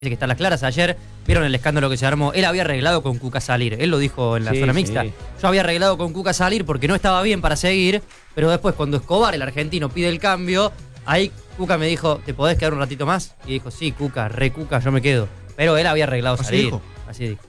que están las claras. Ayer vieron el escándalo que se armó. Él había arreglado con Cuca salir. Él lo dijo en la zona mixta. Yo había arreglado con Cuca salir porque no estaba bien para seguir. Pero después, cuando Escobar, el argentino, pide el cambio, ahí Cuca me dijo, ¿te podés quedar un ratito más? Y dijo, sí, Cuca, Cuca, yo me quedo. Pero él había arreglado salir. Dijo? Así dijo.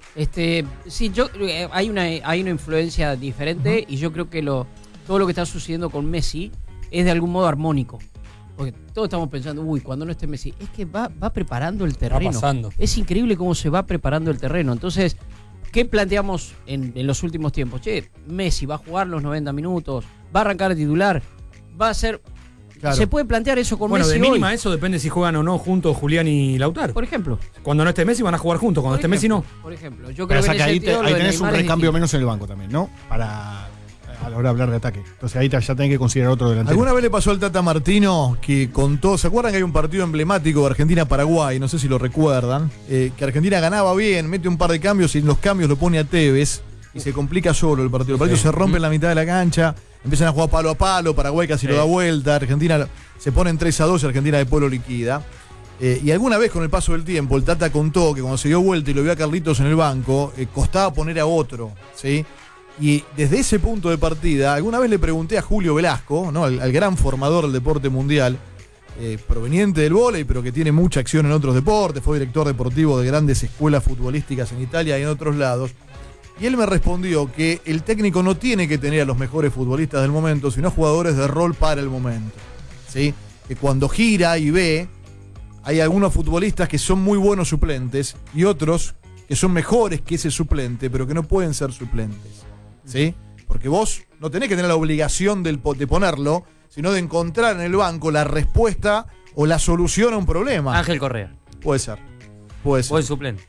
Sí, hay una influencia diferente y yo creo que todo lo que está sucediendo con Messi es de algún modo armónico. Porque todos estamos pensando, cuando no esté Messi, es que va preparando el terreno. Va pasando. Es increíble cómo se va preparando el terreno. Entonces, ¿qué planteamos en los últimos tiempos? Messi va a jugar los 90 minutos, va a arrancar de titular, va a ser... Claro. Se puede plantear eso con Messi de mínima hoy. Eso depende si juegan o no juntos Julián y Lautaro. Por ejemplo. Cuando no esté Messi van a jugar juntos, cuando esté Messi no. Por ejemplo, yo creo que en ahí sentido, tenés un recambio es menos en el banco también, ¿no? Para a la hora de hablar de ataque. Entonces ahí ya tenés que considerar otro delantero. ¿Alguna vez le pasó al Tata Martino que contó, ¿se acuerdan que hay un partido emblemático de Argentina-Paraguay? No sé si lo recuerdan. Que Argentina ganaba bien, mete un par de cambios y en los cambios lo pone a Tevez y se complica solo el partido. El partido se rompe en la mitad de la cancha, empiezan a jugar palo a palo, Paraguay casi lo da vuelta, Argentina se ponen 3-2 y Argentina después lo liquida. Y alguna vez con el paso del tiempo el Tata contó que cuando se dio vuelta y lo vio a Carlitos en el banco, costaba poner a otro, ¿sí? Y desde ese punto de partida, alguna vez le pregunté a Julio Velasco, ¿no? al gran formador del deporte mundial, proveniente del vóley, pero que tiene mucha acción en otros deportes, fue director deportivo de grandes escuelas futbolísticas en Italia y en otros lados. Y él me respondió que el técnico no tiene que tener a los mejores futbolistas del momento, sino jugadores de rol para el momento, ¿sí? Que cuando gira y ve, hay algunos futbolistas que son muy buenos suplentes y otros que son mejores que ese suplente, pero que no pueden ser suplentes, ¿sí? Porque vos no tenés que tener la obligación de ponerlo, sino de encontrar en el banco la respuesta o la solución a un problema. Ángel Correa. Puede ser. Puede ser. Buen suplente.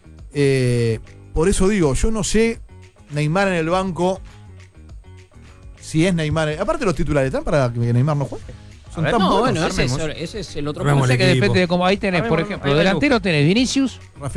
Por eso digo, yo no sé Neymar en el banco, si es Neymar. Aparte los titulares, ¿están para que Neymar no juegue? Son tan buenos, ese es el otro problema. Que depende de cómo ahí tenés, por ejemplo, delantero tenés Vinicius,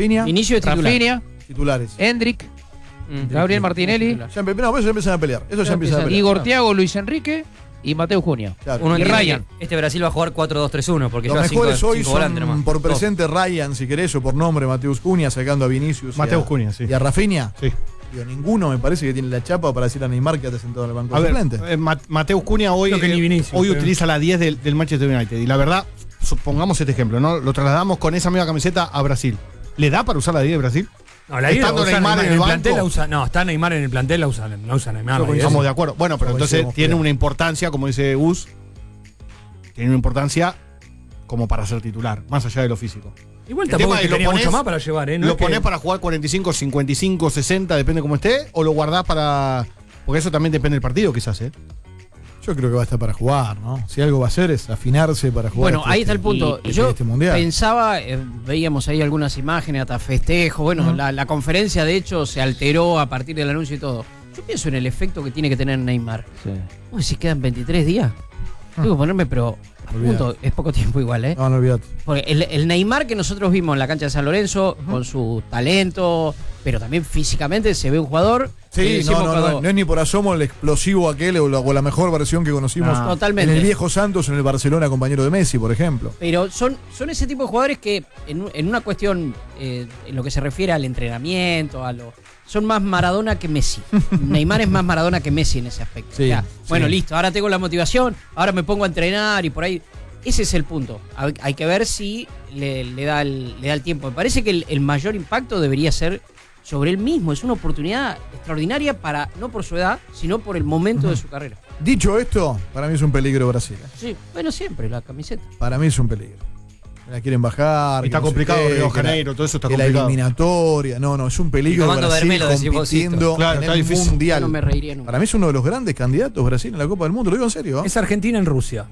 titulares. Endrick, Gabriel Martinelli, Eso ya empiezan a pelear. Igor Thiago, Luis Enrique y Mateo Cunha. Claro. Y Ryan. Este Brasil va a jugar 4-2-3-1 porque los mejores hoy son por Dos. presente Ryan, si querés, o por nombre Mateus Cunha, sacando a Vinicius y a Rafinha. Sí. Digo, ninguno me parece que tiene la chapa para decir a Neymar que está sentado en el banco de suplente. Mateus Cunha hoy utiliza la 10 del Manchester United. Y la verdad, supongamos este ejemplo, ¿no? Lo trasladamos con esa misma camiseta a Brasil. ¿Le da para usar la 10 de Brasil? No, la idea Neymar en el plantel la usa. No, está Neymar en el plantel, no usa Neymar. Estamos de acuerdo. Bueno, pero entonces tiene una importancia, como dice Gus, tiene una importancia como para ser titular, más allá de lo físico. Igual tampoco es que tenía mucho más para llevar, ¿eh? No ¿Lo ponés para jugar 45, 55, 60, depende cómo esté? ¿O lo guardás para...? Porque eso también depende del partido, quizás, ¿eh? Yo creo que va a estar para jugar, ¿no? Si algo va a hacer es afinarse para jugar. Bueno, ahí está el punto. Yo pensaba, veíamos ahí algunas imágenes, hasta festejos. Bueno, la conferencia, de hecho, se alteró a partir del anuncio y todo. Yo pienso en el efecto que tiene que tener Neymar. Sí. Uy, si quedan 23 días. Tengo que ponerme, pero a punto, es poco tiempo igual, ¿eh? No olvidate. Porque el Neymar que nosotros vimos en la cancha de San Lorenzo, con su talento, pero también físicamente se ve un jugador. Sí, no es ni por asomo el explosivo aquel o la mejor versión que conocimos totalmente. En el viejo Santos, en el Barcelona, compañero de Messi, por ejemplo. Pero son ese tipo de jugadores que en una cuestión, en lo que se refiere al entrenamiento, son más Maradona que Messi. Neymar es más Maradona que Messi en ese aspecto. Sí, bueno, listo, ahora tengo la motivación, ahora me pongo a entrenar y por ahí. Ese es el punto. Hay que ver si le da el tiempo. Me parece que el mayor impacto debería ser sobre él mismo. Es una oportunidad extraordinaria no por su edad, sino por el momento de su carrera. Dicho esto, para mí es un peligro Brasil. Sí, bueno, siempre la camiseta. Para mí es un peligro. La quieren bajar. Está complicado, Río de Janeiro, todo eso está complicado. La eliminatoria. No, es un peligro Brasil compitiendo en el mundial. No me reiría nunca. Para mí es uno de los grandes candidatos Brasil en la Copa del Mundo. Lo digo en serio. Es Argentina en Rusia.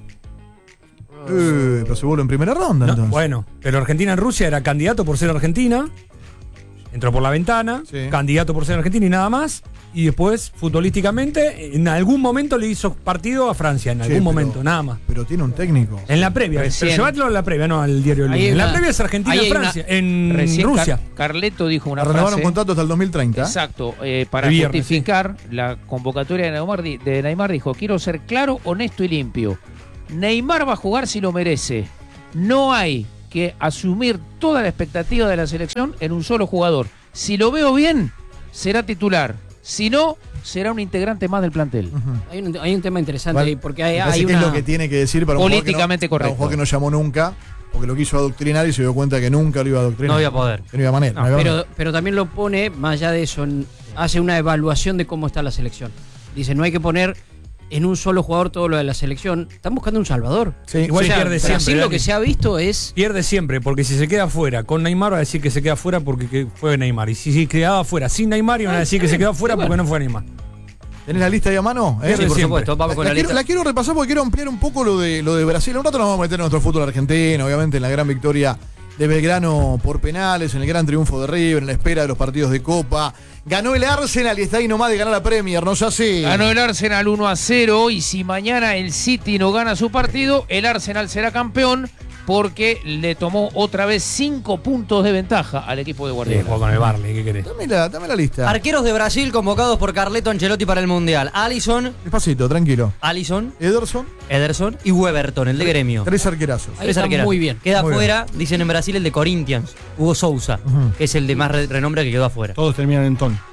Pero se vuelve en primera ronda, entonces. Bueno, pero Argentina en Rusia era candidato por ser Argentina. Entró por la ventana, candidato por ser Argentina y nada más. Y después, futbolísticamente, en algún momento le hizo partido a Francia, en algún momento, nada más. Pero tiene un técnico. En la previa, pero llevátelo a la previa, no al diario Lunes. En la previa es Argentina-Francia, en Rusia. Carleto dijo una frase. Renovaron frase. Contrato hasta el 2030. Exacto, para justificar la convocatoria de Neymar dijo, quiero ser claro, honesto y limpio. Neymar va a jugar si lo merece. No hay que asumir toda la expectativa de la selección en un solo jugador. Si lo veo bien, será titular. Si no, será un integrante más del plantel. Hay un tema interesante ahí, porque hay ¿qué es lo que tiene que decir para políticamente correcto? Un jugador que no llamó nunca, porque lo quiso adoctrinar y se dio cuenta que nunca lo iba a adoctrinar. No había poder. Que no había manera. Pero también lo pone, más allá de eso, hace una evaluación de cómo está la selección. Dice, no hay que poner en un solo jugador todo lo de la selección. Están buscando un salvador. Sí, igual pierde siempre. Brasil lo que se ha visto es... Pierde siempre, porque si se queda fuera con Neymar va a decir que se queda fuera porque fue Neymar. Y si se quedaba fuera sin Neymar iban a decir que se quedó fuera porque no fue Neymar. ¿Tenés la lista ahí a mano? Sí, por supuesto, vamos con la lista. La quiero repasar porque quiero ampliar un poco lo de Brasil. Un rato nos vamos a meter en nuestro fútbol argentino, obviamente en la gran victoria de Belgrano por penales, en el gran triunfo de River, en la espera de los partidos de Copa. Ganó el Arsenal y está ahí nomás de ganar la Premier, ¿no es así? Ganó el Arsenal 1-0 y si mañana el City no gana su partido, el Arsenal será campeón porque le tomó otra vez 5 puntos de ventaja al equipo de Guardiola. Jugó con el Barley, ¿qué querés? Dame la lista. Arqueros de Brasil convocados por Carleto Ancelotti para el Mundial. Alisson, Despacito, tranquilo. Ederson y Weberton, el de Gremio. 3 arquerazos. Ahí está muy bien. Queda Muy afuera, dicen en Brasil, el de Corinthians, Hugo Sousa, que es el de más renombre que quedó afuera. Todos terminan en ton.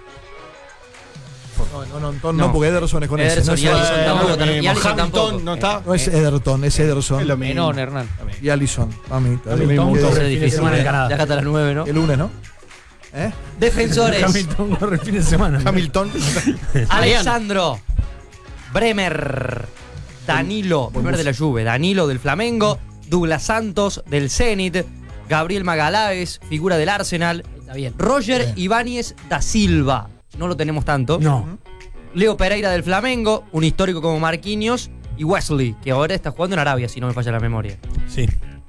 No, porque Ederson es con Ederson ese. y Alisson tampoco. Y Alisson tampoco. No está. No es Ederton, es Ederson. Menón, Hernán. Y Alisson. Mami. Es difícil. Ya hasta las 9, ¿no? El lunes, ¿no? Defensores. Hamilton corre el fin de semana. Hamilton. Alessandro, Bremer, Danilo, primer de la Juve, Danilo del Flamengo, Douglas Santos del Zenit, Gabriel Magalhães, figura del Arsenal, Está bien. Roger Ibáñez da Silva, no lo tenemos tanto. No. Leo Pereira del Flamengo, un histórico como Marquinhos, y Wesley, que ahora está jugando en Arabia, si no me falla la memoria. Sí.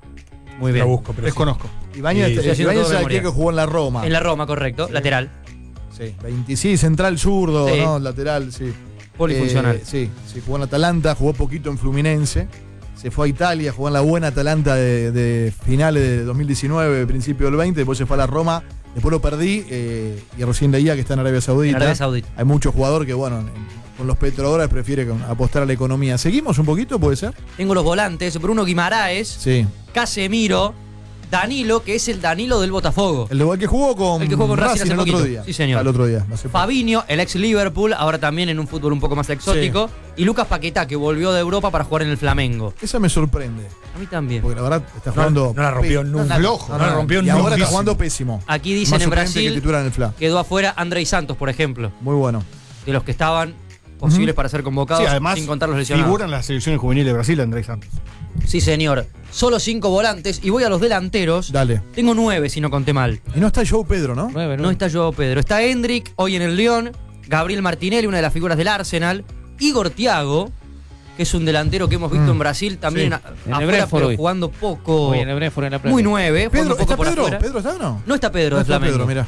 Muy bien. Lo busco, pero Desconozco. Ibáñez Sí, es todo aquel que jugó en la Roma. En la Roma, correcto, lateral. Sí, 26, central zurdo, Sí. ¿no? Lateral, sí. Polifuncional. Sí, jugó en Atalanta, jugó poquito en Fluminense. Se fue a Italia, jugó en la buena Atalanta de finales de 2019, principio del 20. Después se fue a la Roma. Después lo perdí y recién leía que está en Arabia Saudita. En Arabia Saudita. Hay muchos jugadores que, bueno, con los petrodólares prefiere apostar a la economía. ¿Seguimos un poquito, puede ser? Tengo los volantes, Bruno Guimaraes, Sí. Casemiro, Danilo, que es el Danilo del Botafogo. El que jugó con Racing hace el poquito. otro día. Sí, señor. Al otro día. Hace poco. Fabinho, el ex Liverpool, ahora también en un fútbol un poco más exótico. Y Lucas Paquetá, que volvió de Europa para jugar en el Flamengo. Esa me sorprende. A mí también. Porque la verdad está jugando. No la rompió nunca. Flojo. No la rompió Y nunca. ahora está jugando pésimo. Aquí dicen Más en suplente Brasil que titular en el FLA. quedó afuera Andrei Santos, por ejemplo, Muy bueno. de los que estaban posibles para ser convocados, Sí, además, sin contar los lesionados. figuran las selecciones juveniles de Brasil, Andrés Santos. Sí, señor. Solo 5 volantes y voy a los delanteros. Dale. Tengo 9, si no conté mal. Y no está Joe Pedro, ¿no? 9, No está Joao Pedro. Está Hendrik, hoy en el Lyon. Gabriel Martinelli, una de las figuras del Arsenal. Igor Thiago, que es un delantero que hemos visto en Brasil también Sí. En el afuera, Brentford pero hoy. jugando poco. Hoy en el Brentford, en la Premier. Muy 9, jugando Pedro, un poco ¿está por Pedro? afuera. ¿Pedro está o no? No está Pedro No de está Flamengo. Pedro, mira.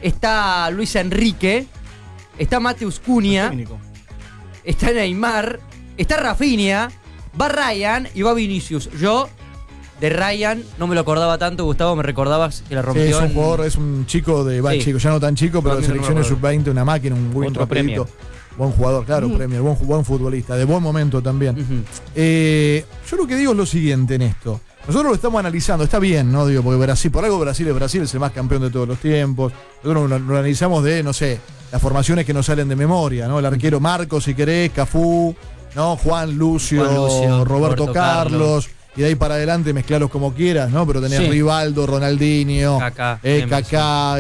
Está Luis Enrique. Está Mateus Cunha. Técnico. Está Neymar. Está Rafinha. Va Ryan y va Vinicius. Yo, de Ryan, no me lo acordaba tanto. Gustavo, me recordabas que la Sí, rompió. es un en- jugador, es un chico Sí. chico, ya no tan chico, pero de También no me selecciones sub-20, una máquina, un buen Otro rapidito. Premier. Buen jugador, claro, Premier, buen futbolista, de buen momento también. Ujú. Yo lo que digo es lo siguiente en esto. Nosotros lo estamos analizando, está bien, ¿no? Digo, porque Brasil, por algo Brasil es el más campeón de todos los tiempos. Nosotros lo analizamos de, no sé, las formaciones que nos salen de memoria, ¿no? El arquero Marcos, si querés, Cafú, ¿no? Juan Lucio, Roberto Carlos. Y de ahí para adelante mezclarlos como quieras, ¿no? Pero tenés Sí. Rivaldo, Ronaldinho, Kaká, Kaká,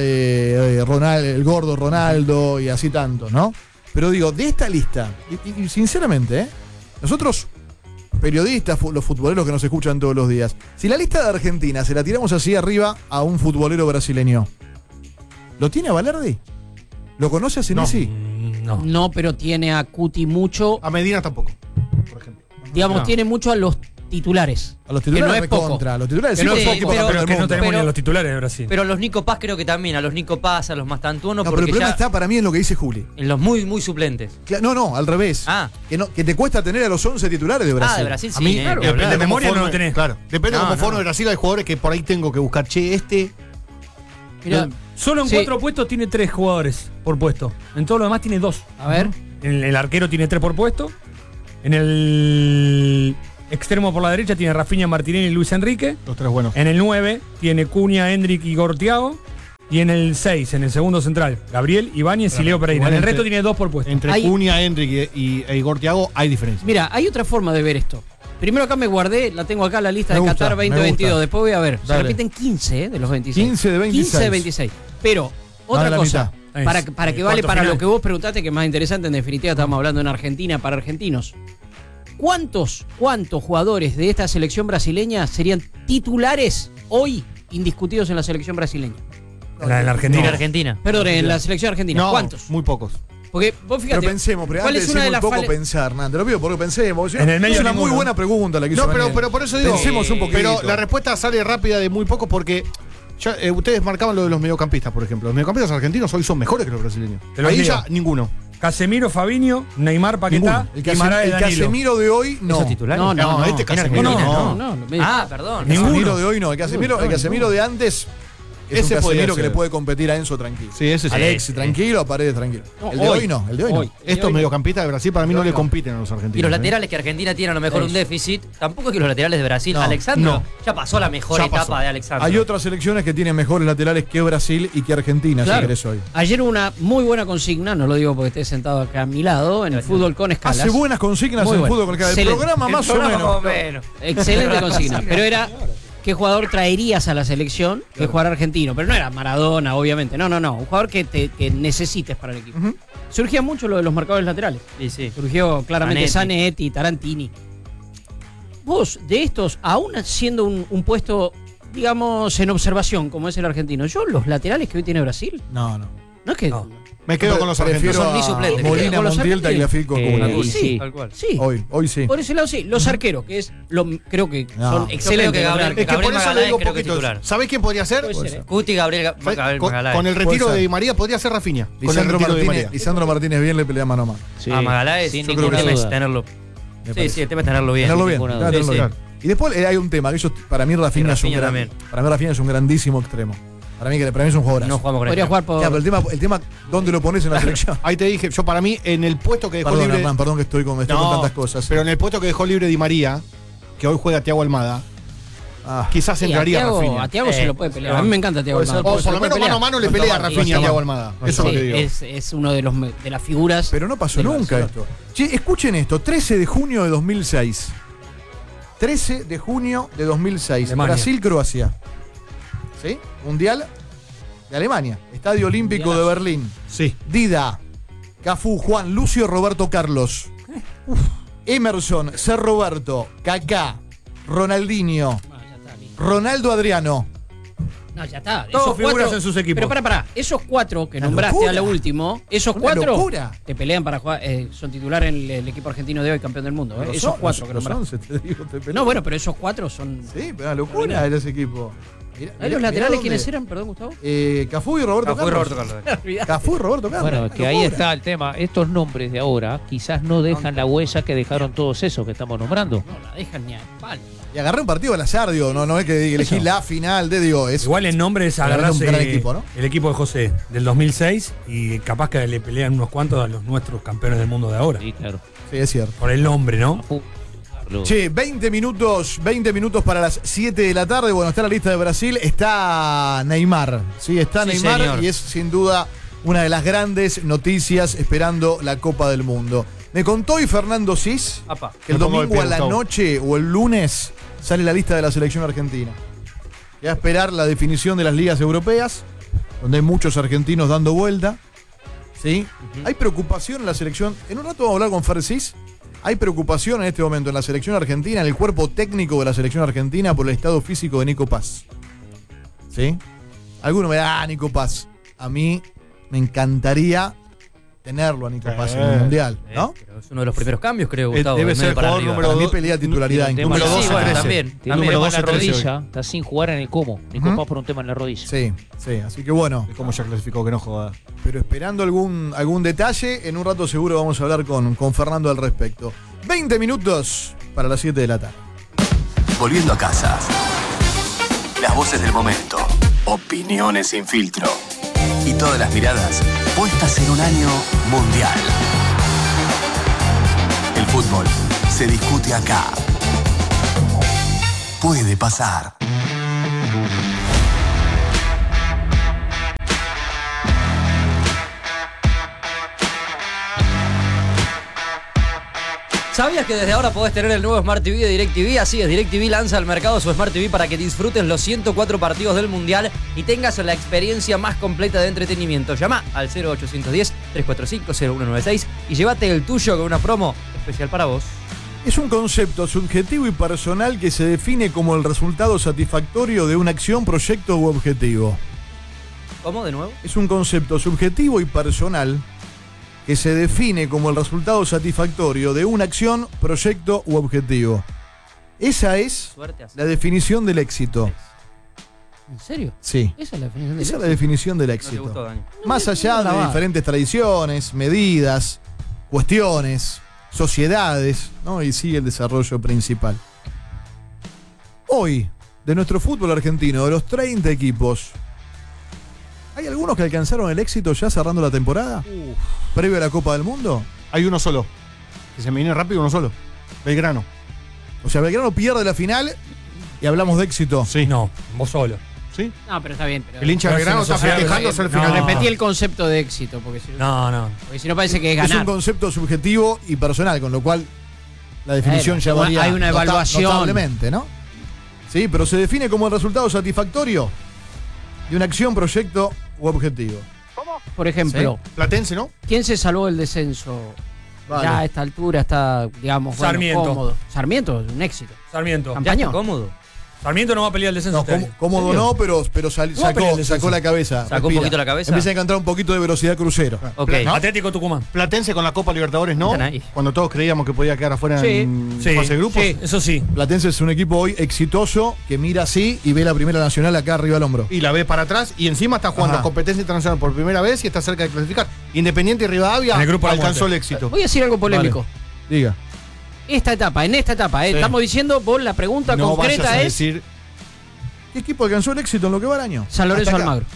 el gordo Ronaldo y así tanto, ¿no? Pero digo, de esta lista, y sinceramente, nosotros, periodistas, los futboleros que nos escuchan todos los días, si la lista de Argentina se la tiramos así arriba a un futbolero brasileño, ¿lo tiene a Valerdi? ¿Lo conoce a Senesi? No. No, pero tiene a Cuti mucho. A Medina tampoco, por ejemplo. Digamos, No. tiene mucho a los titulares. A los titulares que no es poco. recontra, a los titulares Que no sí, es porque poco, son equipos pero campeones Pero es que del no mundo. tenemos Pero- ni a los titulares de Brasil. Pero los Nico Paz creo que también. A los Nico Paz, a los Mastantuono, No, pero porque el problema ya está para mí en lo que dice Juli. en los muy, muy suplentes. No, al revés. Ah. Que te cuesta tener a los 11 titulares de Brasil. Ah, de Brasil sí. A mí, claro. depende de de memoria memoria no lo tenés. Claro, depende de No, cómo forma no. de Brasil. Hay jugadores que por ahí tengo que buscar, Mira, Solo en Sí. 4 puestos tiene 3 jugadores por puesto. En todo lo demás tiene 2. a ver. El arquero tiene 3 por puesto. En el extremo por la derecha tiene Rafinha, Martinelli y Luis Enrique. Los tres buenos. En el 9 tiene Cunha, Hendrik y Igor Thiago. Y en el 6, en el segundo central, Gabriel, Ibáñez y Leo Pereira. En el resto tiene 2 por puesto. Entre Cunha, Hendrik y Igor Thiago hay diferencia. Mira, hay otra forma de ver esto. Primero acá me guardé, la tengo acá la lista de Qatar 2022. Después voy a ver. Se repiten 15 de los 26. 15 de 26. 15 de 26. Pero, otra cosa, para que vale para lo que vos preguntaste, que es más interesante, en definitiva estamos hablando en Argentina para argentinos. ¿Cuántos jugadores de esta selección brasileña serían titulares hoy indiscutidos en la selección brasileña? En la Argentina. En Argentina. Perdón, en la selección argentina. No, ¿Cuántos? Muy pocos. Porque vos fíjate. Pero pensemos, pero antes de muy poco pensar, Hernán. Te lo pido porque pensemos. En el medio es una muy buena pregunta la que hizo Daniel. pero por eso digo. Pensemos un poquito. Pero la respuesta sale rápida de muy poco porque ustedes marcaban lo de los mediocampistas, por ejemplo. Los mediocampistas argentinos hoy son mejores que los brasileños. Ahí ya ninguno. Casemiro, Fabinho, Neymar, Paquetá y Casemiro de hoy no. ¿Esos titulares? No, este Casemiro no. Perdón. El Casemiro de hoy no. El Casemiro de antes es un Casemiro que le puede competir a Enzo tranquilo. Sí, ese sí. Alex tranquilo, a Paredes tranquilo. El de hoy no. Estos mediocampistas de Brasil para mí no le compiten a los argentinos. Y los laterales que Argentina tiene a lo mejor un déficit, tampoco es que los laterales de Brasil. Alexandro ya pasó la mejor etapa de Alexandro. Hay otras selecciones que tienen mejores laterales que Brasil y que Argentina, si querés hoy. Ayer una muy buena consigna, no lo digo porque esté sentado acá a mi lado, en el fútbol con escalas. Hace buenas consignas en el fútbol con escalas. El programa más o menos. Excelente consigna. Pero era qué jugador traerías a la selección que jugar argentino. Pero no era Maradona, obviamente. No. Un jugador que necesites para el equipo. Surgía mucho lo de los marcadores laterales. Sí. Surgió claramente Zanetti, Tarantini. Vos, de estos, aún siendo un puesto, digamos, en observación, como es el argentino, los laterales que hoy tiene Brasil. No es que. Me quedo con los argentinos. Son ni suplentes. Molina, Montiel, Tagliafico, sí, tal cual. Sí. Hoy sí. Por ese lado sí. Los arqueros, que es creo que son excelentes. Es que por eso le digo poquito. ¿Sabés quién podría ser? Cuti, Gabriel Magaláes. Con el retiro de Di María podría ser Rafinha. Lisandro Martínez bien le pelea mano a mano. A Magaláes, sin ninguna duda. Tenerlo. Sí, el tema es tenerlo bien. Tenerlo bien. Y después hay un tema, que para mí Rafinha es un grandísimo extremo. Para mí es un jugador. No jugamos con Podría jugar por. Pero el tema, ¿dónde lo pones en la selección? Ahí te dije, yo para mí, en el puesto que dejó libre. Perdón que estoy con tantas cosas. Pero en el puesto que dejó libre Di María, que hoy juega Thiago Almada, quizás entraría Rafinha. A Thiago se lo puede pelear. A mí me encanta Thiago Almada. O por lo menos mano a mano le pelea a Rafinha a Thiago Almada. Eso es lo que digo. Es uno de las figuras. Pero no pasó nunca esto. Che, escuchen esto: 13 de junio de 2006. 13 de junio de 2006. Brasil-Croacia. ¿Sí? Mundial de Alemania. Estadio Olímpico de Berlín. Sí. Dida, Cafú, Juan, Lucio, Roberto Carlos. Emerson, Ser Roberto, Kaká, Ronaldinho, Ronaldo Adriano. No, ya está. Todos figuras en sus equipos. Pero para. Esos 4 que nombraste a lo último, esos 4 te pelean para jugar. Son titular en el equipo argentino de hoy, campeón del mundo. Esos 4 que nombraste. No, bueno, pero esos 4 son. Sí, pero una locura era ese equipo. ¿Los laterales quiénes eran? Perdón, Gustavo. Cafú y Roberto Carlos. Cafú y Roberto Carlos. Bueno, que ahí está el tema. Estos nombres de ahora quizás no dejan la huella que dejaron todos esos que estamos nombrando. No la dejan ni a palo. Y agarré un partido al azar, digo, no es que elegí la final de Dios. Igual el nombre es agarrarse un gran equipo, ¿no? El equipo de José del 2006 y capaz que le pelean unos cuantos a los nuestros campeones del mundo de ahora. Sí, claro. Sí, es cierto. Por el nombre, ¿no? Che, 20 minutos para las 7 de la tarde. Bueno, está la lista de Brasil. Está Neymar. Sí, está Neymar, señor. Y es sin duda una de las grandes noticias esperando la Copa del Mundo. Me contó hoy Fernando Cis que el domingo a la noche o el lunes sale la lista de la selección argentina. Voy a esperar la definición de las ligas europeas, donde hay muchos argentinos dando vuelta. ¿Sí? Hay preocupación en la selección. En un rato vamos a hablar con Fer Cis. Hay preocupación en este momento en la selección argentina, en el cuerpo técnico de la selección argentina por el estado físico de Nico Paz. ¿Sí? Alguno me da, Nico Paz. A mí me encantaría tenerlo a Nico Paz en el Mundial, ¿no? Pero es uno de los primeros cambios, creo, Gustavo. Debe ser el jugador número 2. Pelea titularidad. Número 2 también. Tiene un tema en la rodilla. Está sin jugar en el Como. Nico Paz por un tema en la rodilla. Sí. Así que bueno. Como ya clasificó que no juega. Pero esperando algún detalle, en un rato seguro vamos a hablar con Fernando al respecto. 20 minutos para las 7 de la tarde. Volviendo a casa. Las voces del momento. Opiniones sin filtro. Y todas las miradas puestas en un año mundial. El fútbol se discute acá. puede pasar. ¿Sabías que desde ahora podés tener el nuevo Smart TV de DirecTV? Así es, DirecTV lanza al mercado su Smart TV para que disfrutes los 104 partidos del Mundial y tengas la experiencia más completa de entretenimiento. Llama al 0810-345-0196 y llévate el tuyo con una promo especial para vos. Es un concepto subjetivo y personal que se define como el resultado satisfactorio de una acción, proyecto u objetivo. ¿Cómo, de nuevo? Es un concepto subjetivo y personal que se define como el resultado satisfactorio de una acción, proyecto u objetivo. Esa es la definición del éxito. ¿En serio? Sí. Esa es la definición del Esa éxito. es la definición del No éxito. te gustó, Dani. Más allá de diferentes tradiciones, medidas, cuestiones, sociedades, ¿no? Y sigue el desarrollo principal. Hoy, de nuestro fútbol argentino, de los 30 equipos, ¿hay algunos que alcanzaron el éxito ya cerrando la temporada? ¿Previo a la Copa del Mundo? Hay uno solo. Que se me viene rápido, uno solo. Belgrano. O sea, Belgrano pierde la final y hablamos de éxito. Sí. No, vos solo. ¿Sí? No, pero está bien. Pero El hincha de Belgrano está festejando ser el final. repetí el concepto de éxito, porque si No. porque si no parece que es Es ganar. un concepto subjetivo y personal, con lo cual la definición ya varía hay una evaluación. notablemente, ¿no? Sí, pero se define como el resultado satisfactorio de una acción, proyecto u objetivo. Por ejemplo, Platense, ¿no? ¿quién se salvó del descenso? Vale. Ya a esta altura está, digamos, bueno, Sarmiento. cómodo. Sarmiento, un éxito. Sarmiento. Ya está Campañón. cómodo. Sarmiento no va a pelear el descenso. No, este año. cómodo no, pero No va a pelear el descenso. sacó la cabeza. Sacó un respira. poquito la cabeza. Empieza a encontrar un poquito de velocidad crucero. Ok. ¿No? Atlético Tucumán. Platense con la Copa Libertadores, ¿no? Están ahí. Cuando todos creíamos que podía quedar afuera en Sí, fase de grupos. sí, eso sí. Platense es un equipo hoy exitoso que mira así y ve la primera nacional acá arriba al hombro. Y la ve para atrás y encima está jugando Ajá. competencia internacional por primera vez y está cerca de clasificar. Independiente y Rivadavia En el grupo de la alcanzó el muerte. éxito. Voy a decir algo polémico. Diga. En esta etapa, estamos diciendo, vos la pregunta No concreta vayas a es decir ¿Qué equipo alcanzó el éxito en lo que va el año? San Lorenzo Hasta acá. Almagro.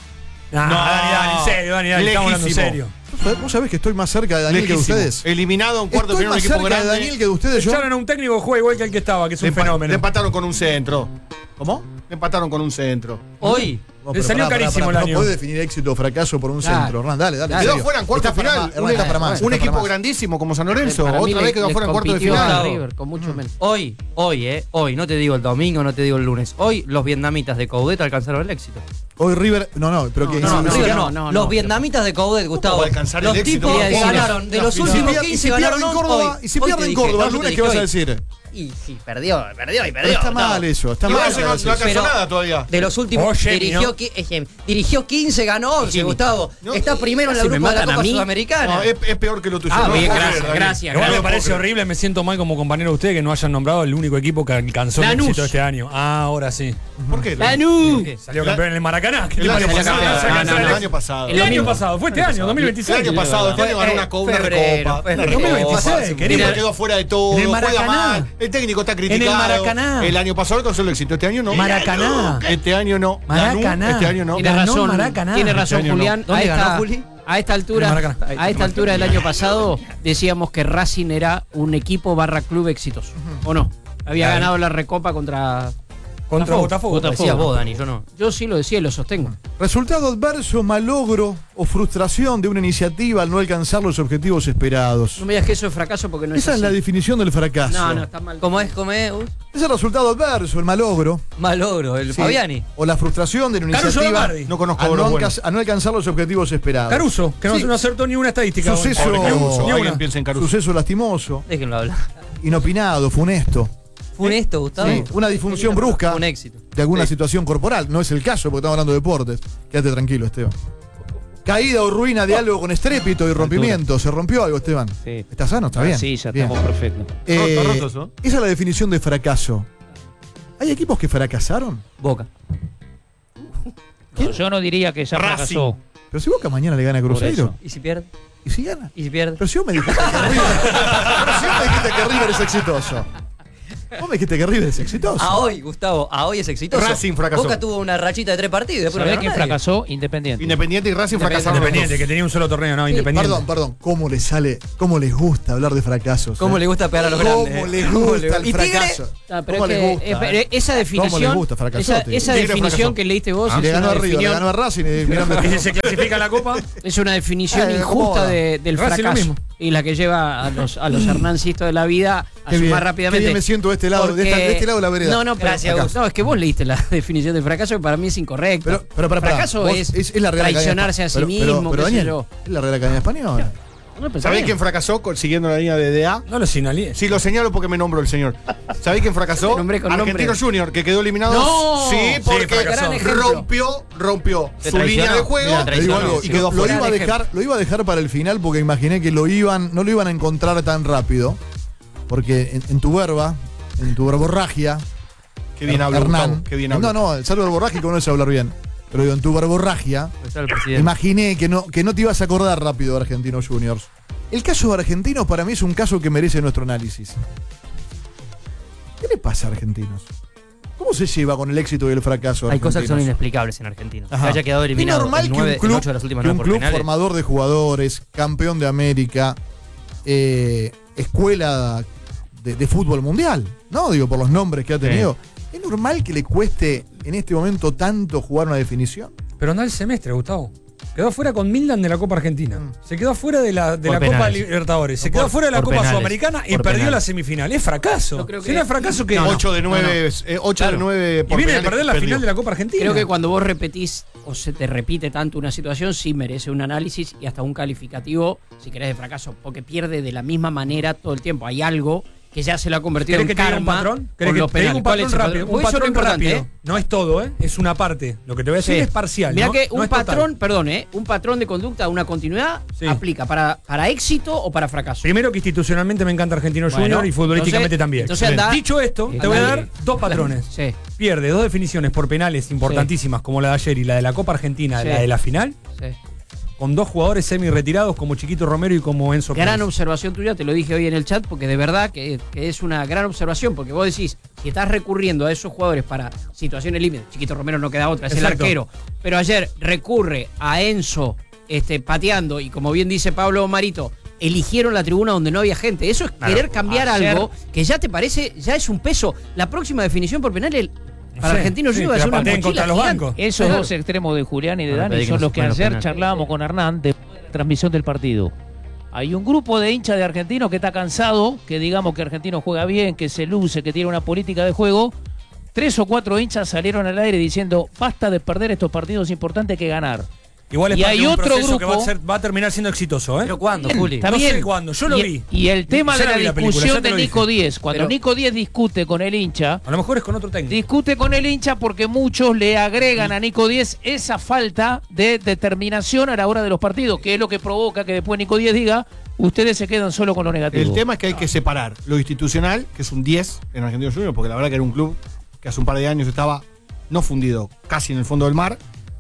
Dani, en serio, Dani, estamos hablando en serio. ¿Vos sabés que estoy más cerca de Daniel lejísimo. que de ustedes? Eliminado en cuarto Estoy final un más equipo cerca de grande. Daniel que de ustedes. Yo Echaron a un técnico que juega igual que el que estaba, que es un fenómeno. Le empataron con un centro. ¿Cómo? Le empataron con un centro. Hoy, No, Le salió carísimo el año. No puede definir éxito o fracaso por un Claro. centro. Hernán, dale. Quedó serio. fuera en cuarto Está para final. más, Hernán, está para más, Un está equipo para más. grandísimo como San Lorenzo. Para mí Otra vez quedó le fuera en cuarto de compitió final. a River con mucho menos. hoy, no te digo el domingo, no te digo el lunes. Hoy los vietnamitas de Coudet alcanzaron el éxito. Hoy River. No, pero que. No, no, River no, no. no, Los vietnamitas de Coudet, Gustavo. va a alcanzar Los el éxito? tipos Voy a decir, ganaron de los la últimos final. 15 y ganaron pierde en Córdoba, hoy. y si Hoy pierde te en dije, Córdoba no, el yo lunes, te ¿qué vas a dije hoy. decir? Y sí, perdió. Pero está Gustavo. mal eso. Está Y mal. no, no alcanzó Pero- nada todavía. De los últimos, Oh, Jenny, dirigió, ¿no? dirigió 15, ganó 11, Gustavo. No, Está primero en la si me grupo de la matan a Copa mí. Sudamericana. No, es peor que lo tuyo. Ah, No bien, puedo gracias, creer, Daniel. gracias. Igual me No parece puedo horrible, me siento mal como compañero de ustedes que no hayan nombrado el único equipo que alcanzó el Lanús. éxito este año. Ah, ahora sí. creer. ¿Por qué? ¡Lanús! Salió campeón en el Maracaná. ¿Qué El te año parece? pasado. No, no, El no. año pasado. El El año mismo. pasado, fue este año, 2026. El año pasado, este año ganó una Recopa. febrero. 2026, querido. River quedó fuera de todo, En el juega Maracaná. mal, el técnico está criticado. En el Maracaná. El año pasado alcanzó el éxito, este año no. Maracaná. Este año no. Maracaná. Este año no. Tiene Ganó razón, Maracaná. tiene razón Este año no. Julián. ¿Dónde ganó, Juli? A esta En el altura, Maracaná. a esta altura del año pasado decíamos que Racing era un equipo / club exitoso. ¿O no? Había Claro. ganado la Recopa contra Botafogo. Lo decías vos, Dani, yo no. Yo sí lo decía y lo sostengo. Resultado adverso, malogro o frustración de una iniciativa al no alcanzar los objetivos esperados. No me digas que eso es fracaso porque no es Esa es así. la definición del fracaso. No, está mal. ¿Cómo es? Es el resultado adverso, el malogro. Malogro, el Sí. Fabiani. O la frustración de una Caruso iniciativa Lombardi. No conozco a a no, los buenos. a no alcanzar los objetivos esperados. Caruso, que Sí. no acertó ni una estadística. Suceso, Pobre Caruso, ni Alguien una. piensa en Caruso. Suceso lastimoso, Déjenlo hablar. inopinado, funesto. Funesto, Gustavo. Sí, una disfunción brusca Un éxito. de alguna situación corporal. No es el caso porque estamos hablando de deportes. Quédate tranquilo, Esteban. Caída o ruina de algo con estrépito y rompimiento. ¿Se rompió algo, Esteban? Sí. ¿Está sano? ¿Está bien? Sí, ya Bien. estamos perfectos. Roto eso. Esa es la definición de fracaso. ¿Hay equipos que fracasaron? Boca. No, yo no diría que ya Racing. fracasó. Pero si Boca mañana le gana a Por Cruzeiro. eso. ¿Y si pierde? ¿Y si gana? ¿Y si pierde? Pero si vos me dijiste que River, pero si vos me dijiste que River es exitoso. Vos me dijiste que River es exitoso. A hoy, Gustavo, a hoy es exitoso. Racing fracasó. Boca tuvo una rachita de 3 partidos. Después ¿Sabés no quién ganó nadie. fracasó? Independiente. Independiente y Racing fracasaron. Independiente, que tenía un solo torneo, no, Independiente. Perdón, ¿cómo les gusta hablar de fracasos? ¿Cómo le gusta pegar a los grandes? ¿Cómo les gusta el ¿Y Tigre? fracaso? Pero ¿Cómo es les que, gusta? esa definición, ¿Cómo les gusta, fracasote? esa Tigre definición fracasó. que leíste vos Le es ganó una a River, le definición, ganó a Racing y mirando ¿Y si se clasifica la Copa? es una definición ¿cómo injusta va? del Racing lo fracaso mismo. y la que lleva a los Hernancitos de la vida a Qué bien, sumar rápidamente. qué bien me siento de este lado, de este lado de la vereda. No, pero, Gracias, Gus. no, es que vos leíste la definición de fracaso que para mí es incorrecta. Pero fracaso vos- es la Real Academia traicionarse a sí Española. mismo, Pero qué sé Daniel, yo. es la Real Academia Española. No, pero ¿Sabés está quién bien. fracasó siguiendo la línea de DA? No lo señalé. Sí, lo señalo porque me nombró el señor. ¿Sabés quién fracasó? Te nombré con Argentino nombre. Junior, que quedó eliminado. No. Sí, porque fracasó. Gran ejemplo. rompió Se su línea traicionó. de juego. Mira, Te digo algo, y quedó lo fuera. iba a dejar para el final porque imaginé que no lo iban a encontrar tan rápido. Porque en tu verborragia, Qué bien habla, Hernán. Gustavo, qué bien habla. No, el salvo verborrágico no sé hablar bien. Pero digo, en tu verborragia, Está el presidente. imaginé que no te ibas a acordar rápido de Argentinos Juniors. El caso de Argentinos para mí es un caso que merece nuestro análisis. ¿Qué le pasa a Argentinos? ¿Cómo se lleva con el éxito y el fracaso? Hay cosas que son Argentinos? inexplicables en Argentina. Ajá. Que haya quedado eliminado Es normal en que un 9, club, en 8 de las últimas que 9 un por club penales. formador de jugadores, campeón de América, escuela de fútbol mundial, ¿no? Digo, por los nombres que ha tenido. ¿Es normal que le cueste en este momento tanto jugar una definición? Pero anda el semestre, Gustavo. Quedó afuera con Milan de la Copa Argentina. Se quedó afuera de la Copa penales. Libertadores. Se No, quedó por- afuera de la por Copa penales. Sudamericana y Por perdió penales. la semifinal. Es fracaso. Yo creo Si que- no es fracaso, ¿qué? 8 de 9, 8 de 9 Y por viene de penales, perder la perdió. final de la Copa Argentina. Creo que cuando vos repetís o se te repite tanto una situación, sí merece un análisis y hasta un calificativo, si querés, de fracaso, porque pierde de la misma manera todo el tiempo. Hay algo que ya se lo ha convertido ¿Querés en que te diga un karma patrón? con ¿Querés que los te diga penales. un ¿Cuál es patrón el rápido? patrón? Un Eso es lo patrón importante, rápido. No es todo, ¿eh? Es una parte. Lo que te voy a decir es parcial. Mirá ¿no? que No un es total. patrón, perdón, un patrón de conducta, una continuidad, Sí. aplica para éxito o para fracaso. Primero que institucionalmente me encanta Argentinos Bueno, Junior y futbolísticamente entonces- también. entonces Excelente. anda- Dicho esto, te voy a dar dos patrones. Sí, Pierde dos definiciones por penales importantísimas como la de ayer y la de la Copa Argentina, Sí. la de la final, sí. con dos jugadores semi-retirados como Chiquito Romero y como Enzo Gran Pérez. observación tuya, te lo dije hoy en el chat, porque de verdad que es una gran observación, porque vos decís, si estás recurriendo a esos jugadores para situaciones límites, Chiquito Romero no queda otra, es Exacto. el arquero, pero ayer recurre a Enzo pateando, y como bien dice Pablo Marito, eligieron la tribuna donde no había gente. Eso es Claro. querer cambiar Ayer- algo que ya te parece, ya es un peso. La próxima definición por penal para Sí, Argentinos sí, Juniors que es la una pateen mochila contra los gigante. bancos. Esos Claro. dos extremos de Julián y de Bueno, Dani pedí que son no los se que pongan los ayer penales. charlábamos con Hernán de la transmisión del partido. Hay un grupo de hinchas de Argentinos que está cansado, que digamos que Argentinos juega bien, que se luce, que tiene una política de juego. 3 o 4 hinchas salieron al aire diciendo, basta de perder estos partidos importantes que ganar. Igual es Y parte hay de un otro proceso que grupo- va a terminar siendo exitoso, ¿eh? ¿Pero cuándo, Juli? Está No bien. sé cuándo, yo lo Y- vi. Y el tema Ya de la la vi la película, discusión ya te de lo Nico dije. 10, cuando Pero- Nico 10 discute con el hincha, A lo mejor es con otro técnico. discute con el hincha porque muchos le agregan a Nico 10 esa falta de determinación a la hora de los partidos, que es lo que provoca que después Nico 10 diga, ustedes se quedan solo con lo negativo. El tema es que hay que separar lo institucional, que es un 10 en Argentinos Juniors, porque la verdad que era un club que hace un par de años estaba no fundido, casi en el fondo del mar,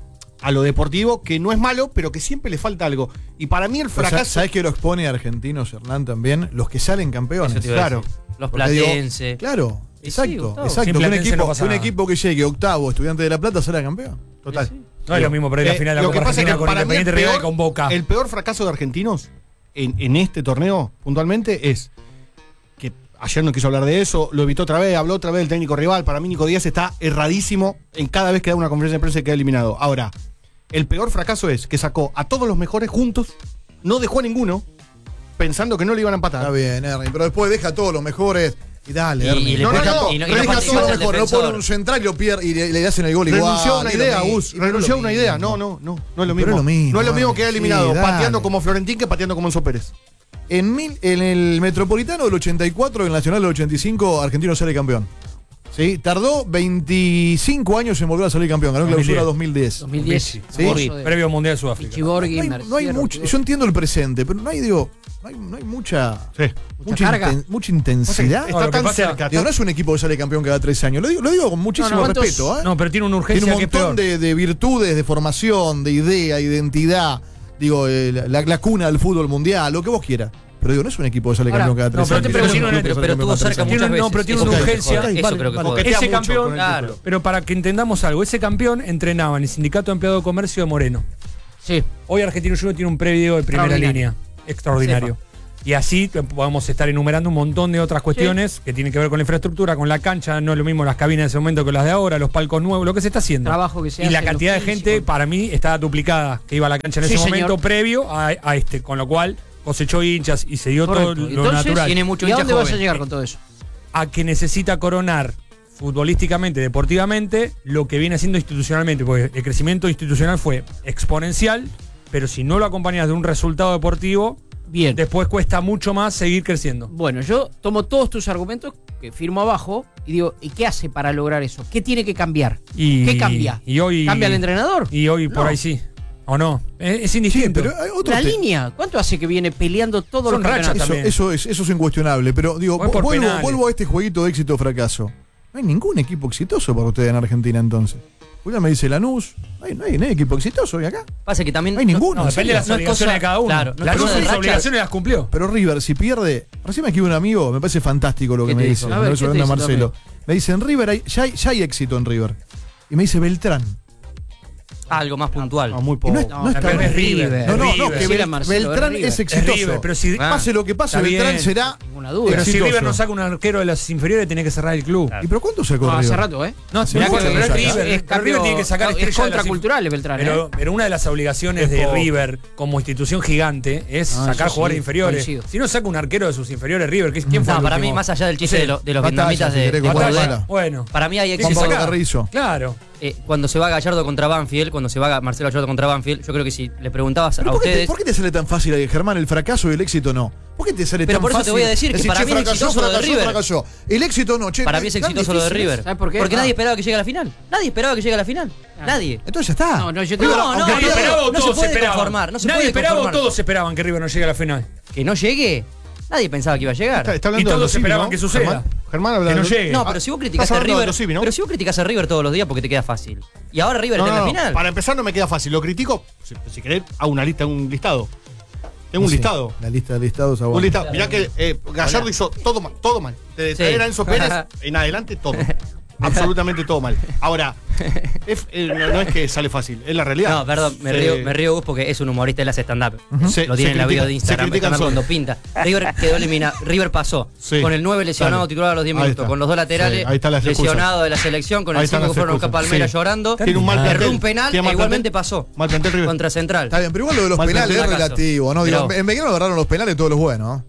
a lo deportivo, que no es malo, pero que siempre le falta algo. Y para mí el fracaso... ¿Sabes qué lo expone a Argentinos, Hernán, también? Los que salen campeones. Eso te iba a Claro. decir. Los Porque digo, platense. Claro, Y sí, exacto, Gustavo. exacto. Sin Que un Platense no equipo, pasa un nada. equipo que llegue octavo, Estudiante de La Plata, será campeón. Total. No es lo mismo perder la final de la Lo que Copa pasa es Argentina que con para mí Independiente Rival y con Boca. el peor fracaso de Argentinos en este torneo, puntualmente, es que ayer no quiso hablar de eso, lo evitó otra vez, habló otra vez del técnico rival. Para mí Nico Díaz está erradísimo en cada vez que da una conferencia de prensa y queda eliminado. Ahora, el peor fracaso es que sacó a todos los mejores juntos, no dejó a ninguno, pensando que no le iban a empatar. Está bien, Ernie, pero después deja a todos los mejores y dale, Y- Ernie. y le No, deja- no, y no- y deja no a todos participa los el mejores, no defensor. pone un central y lo pierde y le hacen el gol igual. Renunció a una es lo idea, mismo. Gus, Y no es renunció a lo una mismo. idea. No es lo mismo. Pero es lo mismo, No es lo mismo que sí, eliminado, dale. pateando como Florentín que pateando como Enzo Pérez. En el Metropolitano del 84 y en el Nacional del 85, Argentino sale campeón. ¿Sí? Tardó 25 años en volver a salir campeón. Ganó clausura 2010. 2010. Sí. famoso de Previo Mundial de Sudáfrica. Pichiborghi, No hay Mercier, mucho, Ortigosa. yo entiendo el presente, pero no hay, digo, no hay mucha, Mucha carga. mucha intensidad. No, Está lo que tan pasa- cerca. Digo, no es un equipo que sale campeón cada 3 años. Lo digo con muchísimo No, no, ¿cuántos- respeto. ¿eh? No, pero tiene una Tiene urgencia un que es peor. montón de virtudes, de formación, de idea, identidad. Digo, la cuna del fútbol mundial, lo que vos quieras. Pero digo, no es un equipo que sale campeón cada 3 años. Pero tuvo cerca muchas veces. No, pero tiene una urgencia. Eso creo que ese campeón, claro. pero para que entendamos algo, ese campeón entrenaba en el Sindicato de Empleado de Comercio de Moreno. Sí. Hoy Argentino Juniors tiene un predio de primera línea. Extraordinario. Y así podemos estar enumerando un montón de otras cuestiones que tienen que ver con la infraestructura, con la cancha, no es lo mismo las cabinas de ese momento que las de ahora, los palcos nuevos, lo que se está haciendo. Trabajo que se y hace, la cantidad de gente, para mí, estaba duplicada que iba a la cancha en ese momento previo a este, con lo cual cosechó hinchas y se dio todo lo Entonces, natural. Tiene mucho ¿Y a hincha dónde vas a joven. llegar con todo eso? A que necesita coronar futbolísticamente, deportivamente, lo que viene haciendo institucionalmente, porque el crecimiento institucional fue exponencial, pero si no lo acompañas de un resultado deportivo, bien, después cuesta mucho más seguir creciendo. Bueno, yo tomo todos tus argumentos que firmo abajo y digo, ¿y qué hace para lograr eso? ¿Qué tiene que cambiar? ¿Qué cambia? Y hoy, ¿Cambia el entrenador? Y hoy por ahí sí. ¿O no? Es indistinto. Sí, pero hay otro La línea, ¿cuánto hace que viene peleando todos los campeonatos? Eso es incuestionable, pero digo, vuelvo a este jueguito de éxito o fracaso. No hay ningún equipo exitoso para ustedes en Argentina entonces. Una me dice Lanús, no hay equipo exitoso hoy acá. Pasa que también no hay ninguno. No, depende de las obligaciones de cada uno. Claro, las obligaciones las cumplió. Pero River, si pierde, recién me escribe un amigo, me parece fantástico lo que me dice. A ver, ¿qué te dice Marcelo. Me dice, en River ya hay éxito en River. Y me dice Beltrán. Algo más puntual. muy poco. No está es River. que Beltrán es exitoso. River, pero si pase lo que pase, Beltrán será ninguna duda. Pero si River no saca un arquero de las inferiores, tiene que cerrar el club. ¿Y pero cuánto sacó No, River? hace rato, ¿eh? No, Hace mirá mucho que que saca. River tiene que sacar es estrellas de las contracultural Beltrán. pero una de las obligaciones de River como institución gigante es sacar jugadores inferiores. coincido. Si no saca un arquero de sus inferiores, River, ¿quién fue? No, el para último? mí, más allá del chiste de los Batalla, vietnamitas si querés, con Guardiola, Guardiola. Bueno, para mí hay Juan éxito. Pablo Carrizo. claro. Cuando se va Gallardo contra Banfield, cuando se va Marcelo Gallardo contra Banfield, yo creo que si le preguntabas a ustedes. ¿Por qué te sale tan fácil ahí, Germán, el fracaso y el éxito no? ¿Por qué te sale Pero tan por eso fácil? te voy a decir que para mí es exitoso lo de River. Fracasó. El éxito no, che. Para mí es exitoso lo de River. ¿Sabes por qué? Porque nadie esperaba que llegue a la final. Nadie esperaba que llegue a la final. Nadie. Entonces ya está. No, yo te No, digo, no, Nadie esperaba o no se todos puede esperaban. conformar, no se Nadie puede esperaba o conformar. todos esperaban que River no llegue a la final. Que no llegue. Nadie pensaba que iba a llegar. Está hablando Y todos de los Civi, esperaban ¿no? que suceda. Germán habla Que no de llegue. No, pero si vos criticás Estás a hablando de River, los Civi, ¿no? pero si vos criticás a River todos los días porque te queda fácil. Y ahora River está en la final. Para empezar no me queda fácil. Lo critico, si querés, hago una lista, un listado. Tengo un Sí, listado. La lista de listados Un listado. Mirá que Gallardo hizo todo mal, todo mal. Desde traer a Enzo Pérez en adelante, todo. Absolutamente todo mal. Ahora, no es que sale fácil, es la realidad. No, perdón, me río Gus porque es un humorista, él hace stand-up. Lo tiene en la video de Instagram, critican stand-up solo. cuando pinta. River quedó eliminado, River pasó Sí. con el 9 lesionado, Dale. titular a los 10 Ahí minutos, está. con los dos laterales Sí, ahí está la excusa. lesionados de la selección, con Ahí el están 5 que las fueron a buscar excusas. Palmeiras Sí. llorando. Tiene un mal Erró plantel. un penal Tiene e mal igualmente plantel. pasó Mal plantel River. contra Central. Está bien, pero igual lo de los Mal penales es fracaso. relativo, ¿no? Digo, Pero- en Belgrano agarraron los penales todos los buenos.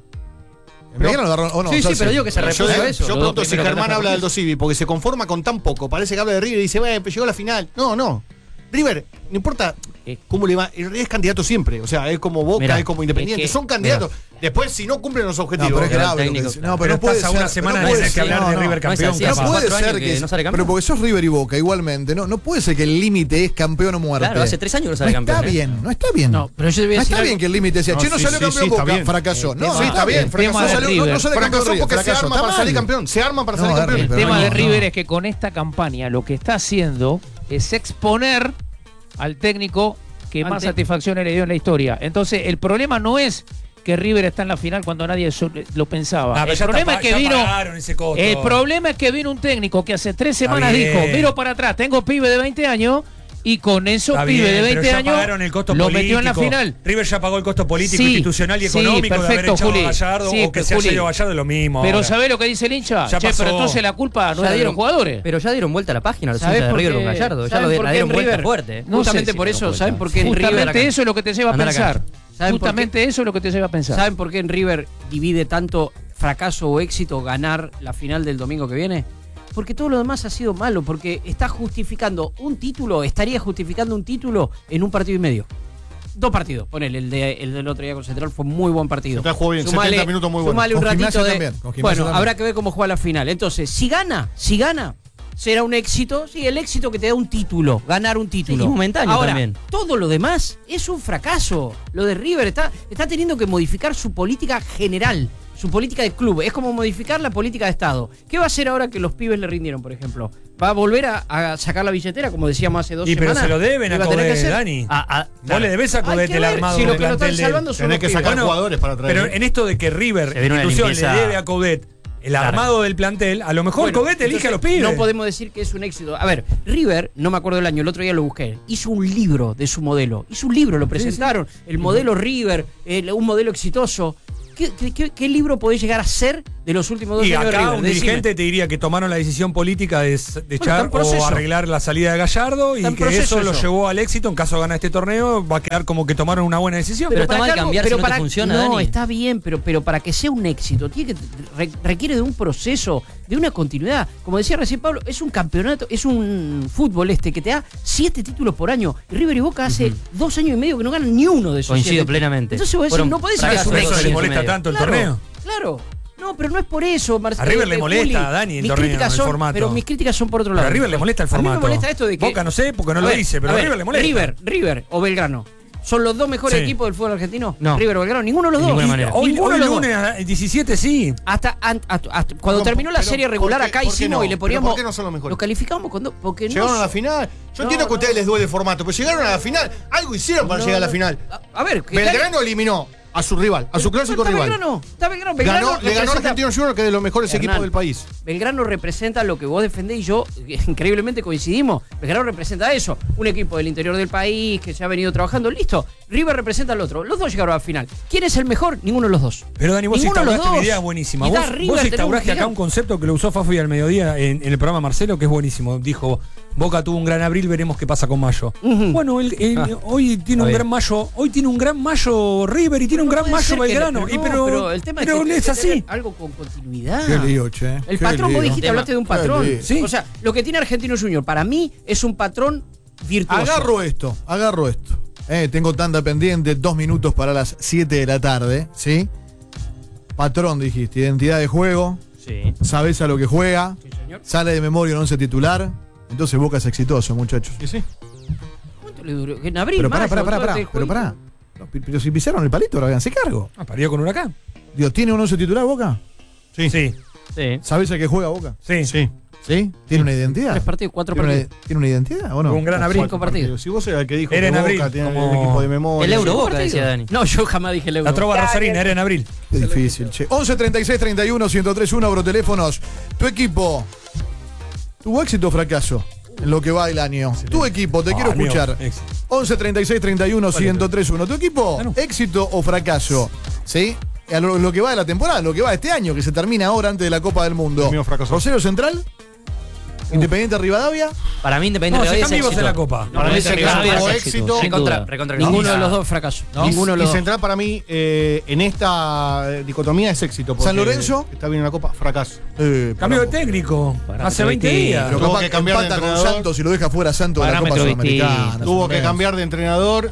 En Belgrano agarraron. ¿O no? Sí, O sea, pero digo que se repuso eso. Yo pregunto si Germán habla del Dosivi porque se conforma con tan poco. Parece que habla de River y dice, llegó a la final. No. River, no importa cómo le va, es candidato siempre. O sea, es como Boca, Mirá, es como Independiente. es que- Son candidatos. Después, si no cumplen los No, objetivos. pero es Era grave. el lo que técnico. dice. No, Pero no puede estás a ser. una semana no de puede tener que ser. hablar de No, River no es campeón. así, No hace capaz. puede 4 ser años que no sale campeón. Pero porque sos River y Boca, igualmente. No puede ser que el límite es campeón o muerte. Claro, hace 3 años que no sale No campeón. está bien, no está bien. No, pero yo te voy a No decir está algo. bien que el límite sea, No, che, no sí, salió sí, campeón sí, está Boca, bien. fracasó. No, tema- sí, está bien, el fracasó, tema de salió, River. no sale campeón Fracasó River, porque se fracasó, arma está para salir mal. campeón. Se arman para salir No, campeón. El pero tema no, de no. River es que con esta campaña lo que está haciendo es exponer al técnico que más satisfacciones le dio en la historia. Entonces, el problema no es que River está en la final cuando nadie lo pensaba. Ah, pero El ya problema es ya que vino. pagaron ese costo. El problema es que vino un técnico que hace 3 semanas bien. dijo, miro para atrás, tengo pibe de 20 años y con esos Está pibes bien, de pero 20 ya años pagaron el costo lo político. metió en la final. River ya pagó el costo político, Sí, institucional y sí, económico de haber perfecto, echado Juli. a Gallardo Sí, o que se Juli. haya ido a Gallardo es lo mismo. Pero ahora. ¿sabés lo que dice el hincha? Ya Che, pasó. pero entonces la culpa no Ya es de dieron- los jugadores. Pero ya dieron vuelta a la página los ¿Sabés hinchas de por River qué? con Gallardo. Ya ¿Saben por qué dieron en vuelta River? fuerte. No Justamente sé si por dieron eso, vuelta. ¿saben por qué en River? Justamente eso es lo que te lleva a Andar a pensar. ¿Saben por Justamente eso es lo que te lleva a pensar. ¿Saben por qué en River divide tanto fracaso o éxito ganar la final del domingo que viene? Porque todo lo demás ha sido malo, porque está justificando un título, estaría justificando un título en un partido y medio. 2 partidos, ponele, el del otro día con Central fue muy buen partido. Central jugó bien, 70 minutos muy buenos. Sumale un Con ratito Gimnasia de. también, con Gimnasia Bueno, también. habrá que ver cómo juega la final. Entonces, si gana, será un éxito. Sí, el éxito que te da un título, ganar un título. Sí, y momentáneo Ahora, también. todo lo demás es un fracaso. Lo de River está teniendo que modificar su política general. su política de club. Es como modificar la política de Estado. ¿Qué va a hacer ahora que los pibes le rindieron, por ejemplo? ¿Va a volver a sacar la billetera, como decíamos hace 2 semanas? Pero se lo deben a Coudet, Dani. Vos le debés a Coudet el armado del plantel. Tenés que sacar jugadores para traer. Pero en esto de que River, institución, le debe a Coudet el armado del plantel, a lo mejor Coudet elige a los pibes. No podemos decir que es un éxito. A ver, River, no me acuerdo el año, el otro día lo busqué, hizo un libro de su modelo. Hizo un libro, lo presentaron. Sí. El modelo River, un modelo exitoso. ¿Qué libro podés llegar a ser de los últimos 2 años de River? Y acá un dirigente te diría que tomaron la decisión política de echar o arreglar la salida de Gallardo y que eso lo llevó al éxito. En caso de ganar este torneo, va a quedar como que tomaron una buena decisión. Pero está mal cambiar si no te funciona, No, Dani. está bien, pero para que sea un éxito, requiere de un proceso, de una continuidad. Como decía recién Pablo, es un campeonato, es un fútbol que te da 7 títulos por año. Y River y Boca hace 2 años y medio que no ganan ni uno de esos. Coincido plenamente. Entonces vos decís, no podés decir que es un éxito. ¿Eso le molesta tanto el torneo? Claro. No, pero no es por eso, Marcelo. A River le molesta, Dani, el torneo, el formato. Pero mis críticas son por otro lado. Pero a River le molesta el formato. A mí me molesta esto de que... Boca no sé, porque no lo dice, pero a River le molesta. River o Belgrano. ¿Son los 2 mejores equipos del fútbol argentino? No. River o Belgrano, ninguno de los de dos. Ninguna manera. Hoy lunes 17 sí. Hasta cuando terminó la serie regular acá hicimos y le poníamos... ¿Por qué no son los mejores? Lo calificamos porque llegaron a la final. Yo entiendo que a ustedes les duele el formato, pero llegaron a la final. Algo hicieron para llegar a la final. A ver, Belgrano eliminó a su rival, a su clásico rival. Belgrano le ganó a Argentinos Juniors, que es de los mejores equipos del país. Belgrano representa lo que vos defendés y yo increíblemente coincidimos. Belgrano representa eso, un equipo del interior del país que se ha venido trabajando, listo. River representa al otro, los dos llegaron a la final. ¿Quién es el mejor? Ninguno de los dos. Pero Dani, vos instauraste una idea buenísima. Vos instauraste acá un concepto que lo usó Fafi al mediodía en el programa Marcelo, que es buenísimo. Dijo, Boca tuvo un gran abril, veremos qué pasa con mayo. Bueno, hoy tiene un gran mayo, River y tiene un gran mayo Belgrano. Pero el tema es que es así. Algo con continuidad. Qué lío, che. El patrón, vos dijiste, hablaste de un patrón. Sí. O sea, lo que tiene Argentinos Juniors para mí es un patrón virtuoso. Agarro esto. Tengo tanda pendiente, 2 minutos para las 7 de la tarde, ¿sí? Patrón, dijiste, identidad de juego. Sí. Sabés a lo que juega. Sí, señor. Sale de memoria un 11 titular. Entonces Boca es exitoso, muchachos. Sí. ¿Cuánto le duró? En abril, Pero mayo, pará. Pero si pisaron el palito, ahora háganse cargo. Parió con Huracán. Digo, ¿tiene un 11 titular Boca? Sí. ¿Sabés a qué juega Boca? Sí. ¿Sí? ¿Tiene una identidad? 3 partidos, 4 partidos. ¿Tiene una identidad o no? Un gran abril. 5 partidos. Si vos eras el que dijo Era que en abril, Boca tiene como el equipo de memoria. El Euro Boca, decía Dani. No, yo jamás dije el Euro. La trova rosarina era en abril. Qué difícil, che. 11 36 31 1031, abro teléfonos. Tu equipo tuvo éxito o fracaso en lo que va el año. Tu equipo, te quiero escuchar. 11 36 31 1031. Tu equipo, éxito o fracaso. ¿Sí? A lo que va de la temporada, lo que va de este año, que se termina ahora antes de la Copa del Mundo. Rosario Central, Independiente Rivadavia. Para mí Independiente Rivadavia es éxito. en la Copa. Para mí Rivadavia es éxito. Recontra Ninguno de los dos fracaso. Ninguno de los y dos. Central para mí en esta dicotomía es éxito. San Lorenzo está bien en la Copa, fracaso. Cambio de técnico. Hace 20 días. Pero Tuvo capaz que cambiar de empata con entrenador. Santos y lo deja fuera Santos de la Copa Parámetro Sudamericana. Tuvo que cambiar de entrenador.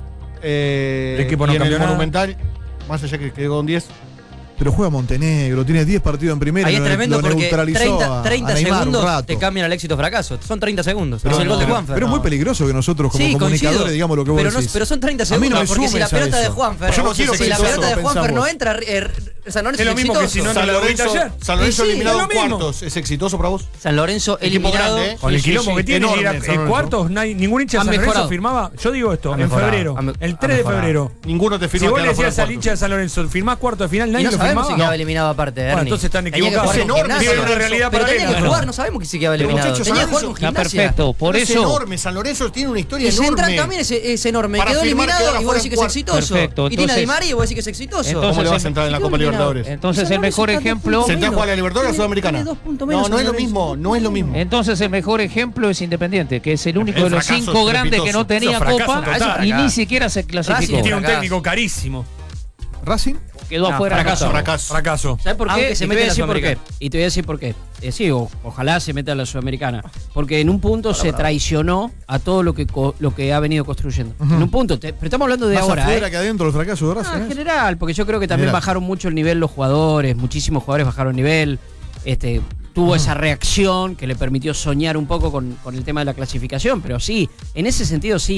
El equipo no y en cambió el nada. Monumental, más allá que quedó con 10. Pero juega Montenegro, tiene 10 partidos en primera. Ahí es tremendo porque neutralizó 30 a Neymar un segundos rato. te cambian al éxito o fracaso. Son 30 segundos. Pero, es el gol de Juanfer. pero es muy peligroso que nosotros como Sí, comunicadores coincido. digamos lo que vos pero decís. pero son 30 A mí no segundos. me Porque si la sumes a pelota de eso. Juanfer, Yo no quiero si la pensar pelota de eso, Juanfer pensamos. no entra, San Lorenzo Es lo mismo que si no San lo viste Lorenzo, ayer. San Lorenzo Sí, eliminado es en lo mismo. cuartos. ¿Es exitoso para vos? San Lorenzo Equipo eliminado. grande, Con el quilombo que tiene, enorme, ir a San Lorenzo. cuartos, ningún hincha de Han San Lorenzo mejorado. firmaba. Yo digo esto, Han en mejorado. febrero. El 3 de febrero. Ninguno te Si firma vos que le gana fuera decías al cuartos. hincha de San Lorenzo, firmás cuarto de final, Y nadie no lo sabemos si firmaba. quedaba eliminado aparte, Bueno, Ernie. entonces están Tenía que equivocados. jugar Es con enorme, Gimnasia. es una realidad Pero tenía que paralela. jugar, no sabemos si quedaba Pero, eliminado. muchachos, Tenía que San jugar con Está Gimnasia. perfecto. Por Es eso. enorme, San Lorenzo tiene una historia Y Central enorme. también es enorme. Para Quedó firmar eliminado quedar y vos afuera decís que en es exitoso. Perfecto, Y tiene a Di entonces- María y vos decís que es exitoso. entonces- ¿Cómo le vas a se- entrar en la quedó Copa eliminado. Libertadores? Entonces el mejor ejemplo. ¿Central juega la Libertadores o la Sudamericana? Tiene 2 puntos menos No, no es San lo Lorenzo. mismo, no es lo mismo. Entonces el mejor ejemplo es Independiente, que es el único El de los fracaso 5 grandes que no estrepitoso. tenía Eso es fracaso Copa total. y ni siquiera se Y clasificó. tiene un Fracaso. técnico carísimo. Racing. Quedó No, afuera. fracaso. Fracaso. ¿Sabes por qué? Aunque se Y te mete voy a en la decir por qué. Sudamericana. Y te voy a decir por qué. Sí, ojalá se meta a la Sudamericana. Porque en un punto se traicionó a todo lo que ha venido construyendo. En un punto. Pero estamos hablando de Más ahora. afuera que adentro el fracaso de Racing. En general, porque yo creo que también General. bajaron mucho el nivel los jugadores. Muchísimos jugadores bajaron nivel. Tuvo esa reacción que le permitió soñar un poco con el tema de la clasificación. Pero sí, en ese sentido sí.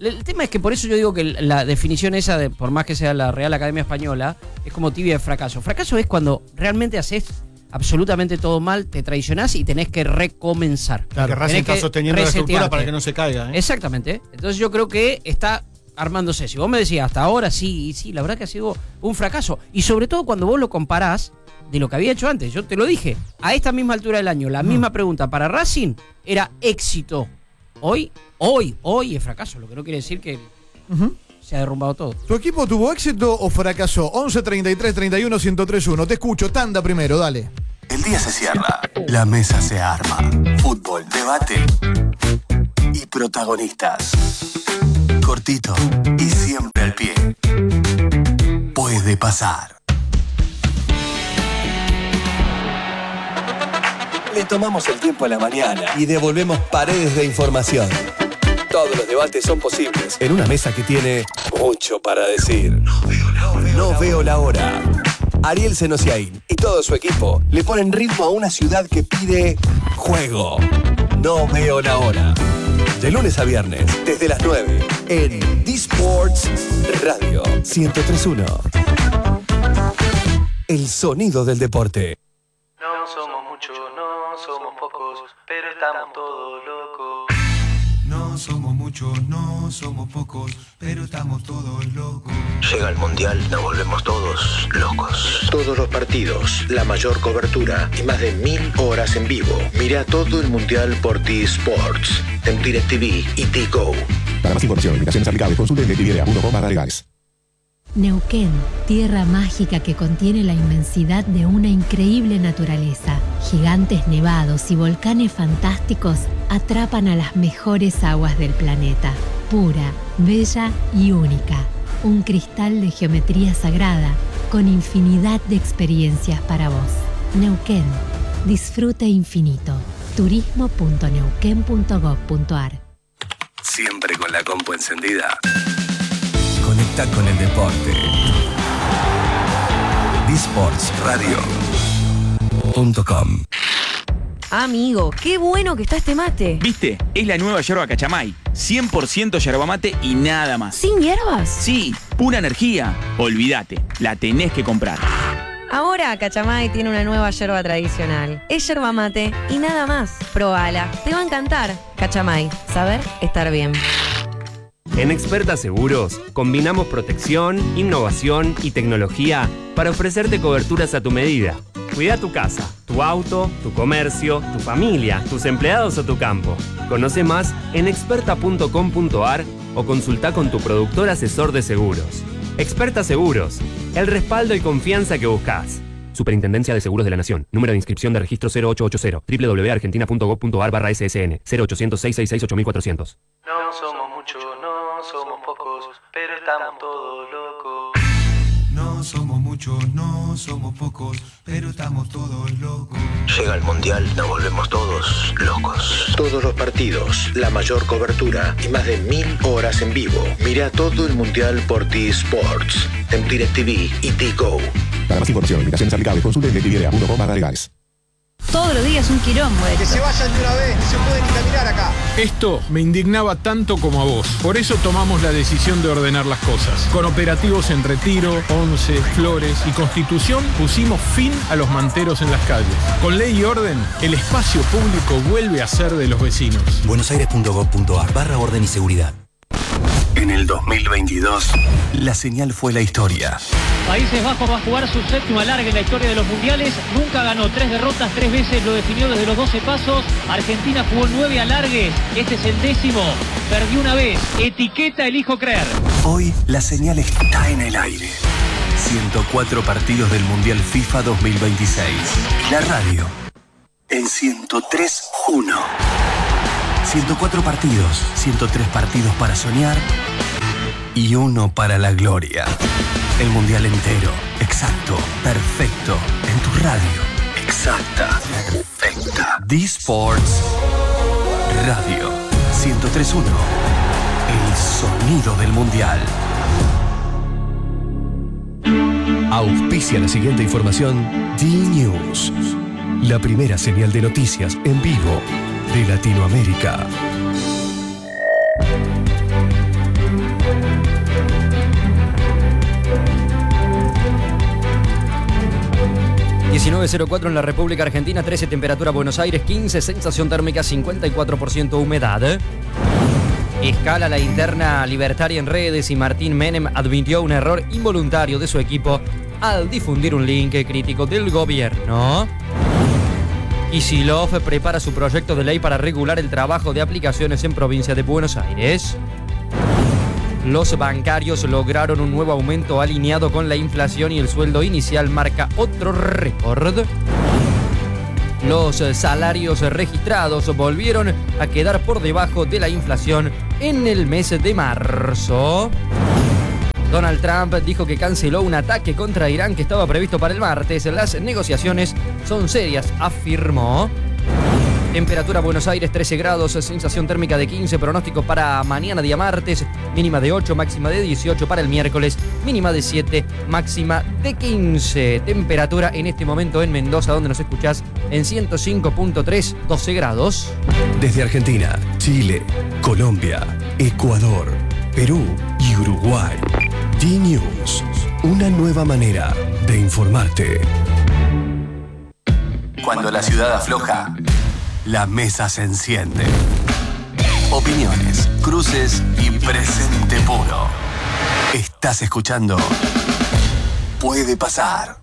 El tema es que por eso yo digo que la definición esa, de por más que sea la Real Academia Española, es como tibia de fracaso. Fracaso es cuando realmente haces absolutamente todo mal, te traicionás y tenés que recomenzar. Claro, que Racing está sosteniendo la estructura para que no se caiga. Exactamente. Entonces yo creo que está armándose. Si vos me decías hasta ahora, sí, la verdad que ha sido un fracaso. Y sobre todo cuando vos lo comparás de lo que había hecho antes. Yo te lo dije, a esta misma altura del año, la misma pregunta para Racing era éxito. Hoy es fracaso, lo que no quiere decir que se ha derrumbado todo. ¿Tu equipo tuvo éxito o fracasó? 11 33 31 1031. Te escucho, tanda primero, dale. El día se cierra, la mesa se arma. Fútbol, debate y protagonistas. Cortito y siempre al pie. Puede pasar. Le tomamos el tiempo a la mañana y devolvemos paredes de información. Todos los debates son posibles en una mesa que tiene mucho para decir. No veo la hora. Ariel Senosiaín y todo su equipo le ponen ritmo a una ciudad que pide juego. No veo la hora. De lunes a viernes, desde las 9, en D-Sports Radio 103.1. El sonido del deporte. No somos muchos, no somos pocos, pero estamos todos locos. No somos muchos, no somos pocos, pero estamos todos locos. Llega el Mundial, nos volvemos todos locos. Todos los partidos, la mayor cobertura y más de 1000 horas en vivo. Mira todo el Mundial por T-Sports, en DirecTV y T-Go. Para más información y limitaciones aplicables, consulte en DirecTV.com/legales. Neuquén, tierra mágica que contiene la inmensidad de una increíble naturaleza. Gigantes nevados y volcanes fantásticos atrapan a las mejores aguas del planeta. Pura, bella y única. Un cristal de geometría sagrada con infinidad de experiencias para vos. Neuquén, disfrute infinito. turismo.neuquén.gov.ar. Siempre con la compu encendida. Conecta con el deporte. DSportsRadio.com. Amigo, qué bueno que está este mate. ¿Viste? Es la nueva yerba Cachamay. 100% yerba mate y nada más. ¿Sin hierbas? Sí, pura energía. Olvídate, la tenés que comprar. Ahora Cachamay tiene una nueva yerba tradicional. Es yerba mate y nada más. Probala, te va a encantar. Cachamay, saber estar bien. En Experta Seguros combinamos protección, innovación y tecnología para ofrecerte coberturas a tu medida. Cuida tu casa, tu auto, tu comercio, tu familia, tus empleados o tu campo. Conoce más en experta.com.ar o consulta con tu productor asesor de seguros. Experta Seguros, el respaldo y confianza que buscas. Superintendencia de Seguros de la Nación. Número de inscripción de registro 0880. www.argentina.gov.ar/ssn 0800-666-8400. No somos muchos, no somos pocos, pero estamos todos locos. No somos muchos, no somos pocos, pero estamos todos locos. Llega el Mundial, nos volvemos todos locos. Todos los partidos, la mayor cobertura y más de 1000 horas en vivo. Mira todo el Mundial por T-Sports, en DirecTV y T-Go. Para más información y limitaciones aplicables, consulte en DirecTV.com/legales. Todos los días un quilombo. Que se vayan de una vez, no se pueden ni caminar acá. Esto me indignaba tanto como a vos. Por eso tomamos la decisión de ordenar las cosas. Con operativos en Retiro, Once, Flores y Constitución pusimos fin a los manteros en las calles. Con ley y orden, el espacio público vuelve a ser de los vecinos. buenosaires.gov.ar/orden y seguridad. En el 2022, la señal fue la historia. Países Bajos va a jugar su séptimo alargue en la historia de los mundiales. Nunca ganó, 3 derrotas, 3 veces lo definió desde los 12 pasos. Argentina jugó 9 alargues, este es el 10º. Perdió una vez, etiqueta elijo creer. Hoy la señal está en el aire. 104 partidos del Mundial FIFA 2026. La radio en 103.1. 104 partidos, 103 partidos para soñar y uno para la gloria. El mundial entero, exacto, perfecto, en tu radio. Exacta, perfecta. D-Sports Radio 103.1. El sonido del mundial. Auspicia la siguiente información D-News. La primera señal de noticias en vivo de Latinoamérica. 19:04 en la República Argentina, 13 temperatura Buenos Aires, 15 sensación térmica, 54% humedad. Escala la interna libertaria en redes y Martín Menem admitió un error involuntario de su equipo al difundir un link crítico del gobierno. Kicillof prepara su proyecto de ley para regular el trabajo de aplicaciones en provincia de Buenos Aires. Los bancarios lograron un nuevo aumento alineado con la inflación y el sueldo inicial marca otro récord. Los salarios registrados volvieron a quedar por debajo de la inflación en el mes de marzo. Donald Trump dijo que canceló un ataque contra Irán que estaba previsto para el martes. Las negociaciones son serias, afirmó. Temperatura Buenos Aires 13 grados, sensación térmica de 15, pronóstico para mañana día martes, mínima de 8, máxima de 18 para el miércoles, mínima de 7, máxima de 15. Temperatura en este momento en Mendoza, donde nos escuchás en 105.3, 12 grados. Desde Argentina, Chile, Colombia, Ecuador, Perú y Uruguay. D-News, una nueva manera de informarte. Cuando la ciudad afloja, la mesa se enciende. Opiniones, cruces y presente puro. Estás escuchando Puede Pasar.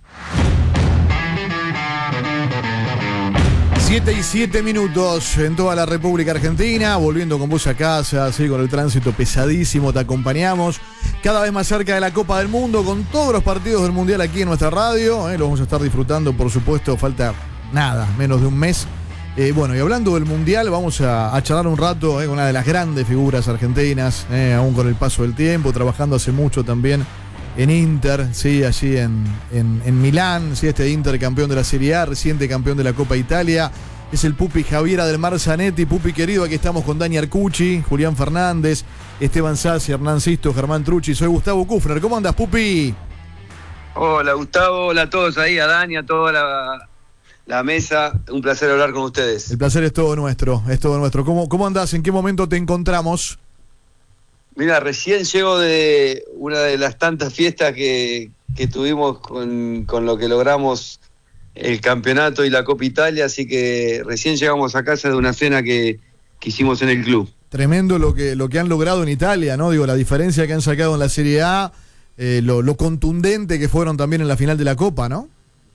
7:07 en toda la República Argentina, volviendo con vos a casa, así con el tránsito pesadísimo, te acompañamos cada vez más cerca de la Copa del Mundo, con todos los partidos del Mundial aquí en nuestra radio, lo vamos a estar disfrutando, por supuesto, falta nada, menos de un mes. Bueno, y hablando del Mundial, vamos a charlar un rato con una de las grandes figuras argentinas, aún con el paso del tiempo, trabajando hace mucho también en Inter, sí, allí en Milán, sí, este Inter campeón de la Serie A, reciente campeón de la Copa Italia, es el Pupi Javiera del Mar Zanetti. Pupi querido, aquí estamos con Dani Arcucci, Julián Fernández, Esteban Sassi, Hernán Sisto, Germán Trucci, soy Gustavo Kufner. ¿Cómo andas, Pupi? Hola, Gustavo, hola a todos ahí, a Dani, a toda la mesa, un placer hablar con ustedes. El placer es todo nuestro, es todo nuestro. ¿Cómo andás? ¿En qué momento te encontramos? Mira, recién llego de una de las tantas fiestas que tuvimos con lo que logramos el campeonato y la Copa Italia, así que recién llegamos a casa de una cena que hicimos en el club. Tremendo lo que han logrado en Italia, ¿no? Digo, la diferencia que han sacado en la Serie A, lo contundente que fueron también en la final de la Copa, ¿no?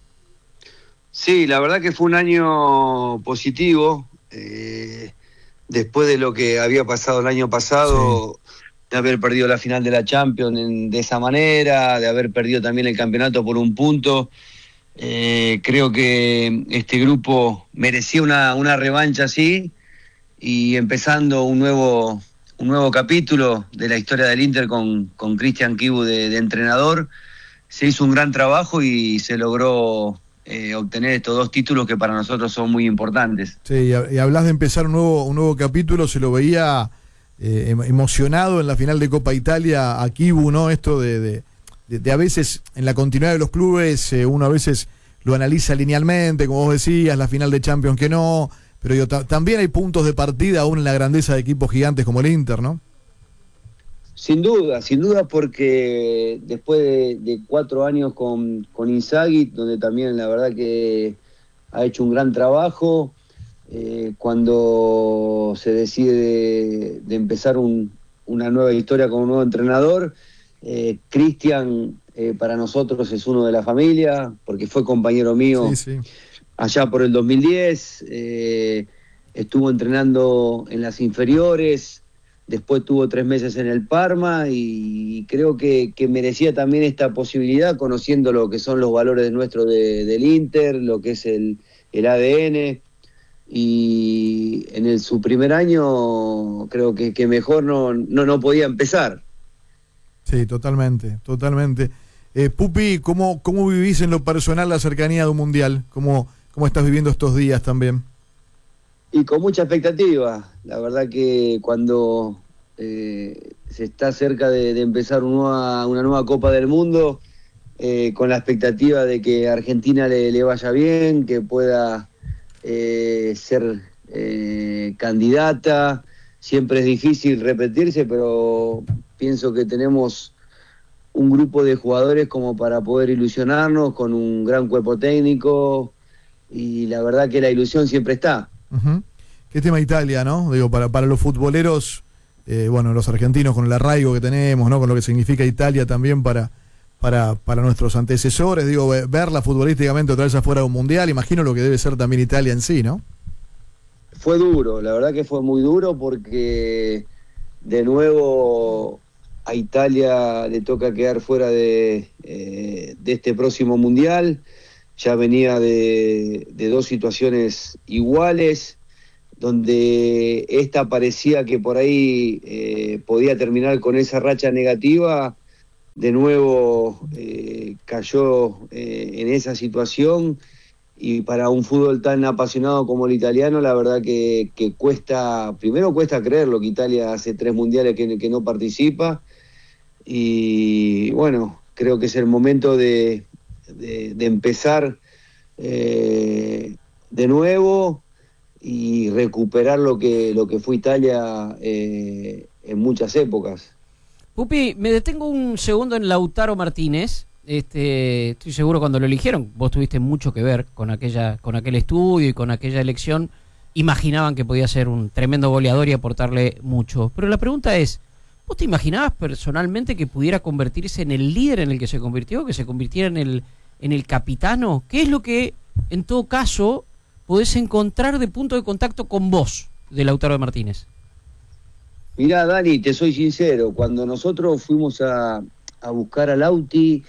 Sí, la verdad que fue un año positivo, después de lo que había pasado el año pasado, sí, de haber perdido la final de la Champions de esa manera, de haber perdido también el campeonato por un punto. Creo que este grupo merecía una revancha así, y empezando un nuevo capítulo de la historia del Inter con Cristian Chivu de entrenador. Se hizo un gran trabajo y se logró obtener estos 2 títulos que para nosotros son muy importantes. Sí, y hablas de empezar un nuevo capítulo, se lo veía emocionado en la final de Copa Italia a Chivu, ¿no? Esto de a veces, en la continuidad de los clubes, uno a veces lo analiza linealmente, como vos decías, la final de Champions que no, pero también hay puntos de partida aún en la grandeza de equipos gigantes como el Inter, ¿no? Sin duda, porque después de 4 años con Inzaghi, donde también la verdad que ha hecho un gran trabajo, cuando se decide de empezar una nueva historia con un nuevo entrenador, Cristian para nosotros es uno de la familia, porque fue compañero mío allá por el 2010, estuvo entrenando en las inferiores. Después tuvo 3 meses en el Parma y creo que merecía también esta posibilidad, conociendo lo que son los valores nuestros del Inter, lo que es el ADN. Y en su primer año creo que mejor no podía empezar. Sí, totalmente. Pupi, ¿cómo vivís en lo personal la cercanía de un mundial? ¿Cómo estás viviendo estos días también? Y con mucha expectativa. La verdad que cuando se está cerca de empezar una nueva Copa del Mundo, con la expectativa de que a Argentina le vaya bien, que pueda ser candidata. Siempre es difícil repetirse, pero pienso que tenemos un grupo de jugadores como para poder ilusionarnos, con un gran cuerpo técnico, y la verdad que la ilusión siempre está. ¿Qué tema Italia, no? Digo, para los futboleros, bueno, los argentinos, con el arraigo que tenemos, ¿no? Con lo que significa Italia también para nuestros antecesores, digo, verla futbolísticamente otra vez afuera de un mundial, imagino lo que debe ser también Italia en sí, ¿no? Fue duro, la verdad que fue muy duro, porque de nuevo a Italia le toca quedar fuera de este próximo mundial. Ya venía de 2 situaciones iguales, donde esta parecía que por ahí podía terminar con esa racha negativa. De nuevo cayó en esa situación, y para un fútbol tan apasionado como el italiano, la verdad que cuesta creerlo, que Italia hace 3 mundiales que no participa, y bueno, creo que es el momento de empezar de nuevo y recuperar lo que fue Italia en muchas épocas. Pupi, me detengo un segundo en Lautaro Martínez. Estoy seguro cuando lo eligieron, vos tuviste mucho que ver con aquel estudio y con aquella elección. Imaginaban que podía ser un tremendo goleador y aportarle mucho. Pero la pregunta es, ¿vos te imaginabas personalmente que pudiera convertirse en el líder en el que se convirtió, que se convirtiera en el capitano? ¿Qué es lo que, en todo caso, podés encontrar de punto de contacto con vos, de Lautaro Martínez? Mirá, Dani, te soy sincero, cuando nosotros fuimos a buscar a Lauti,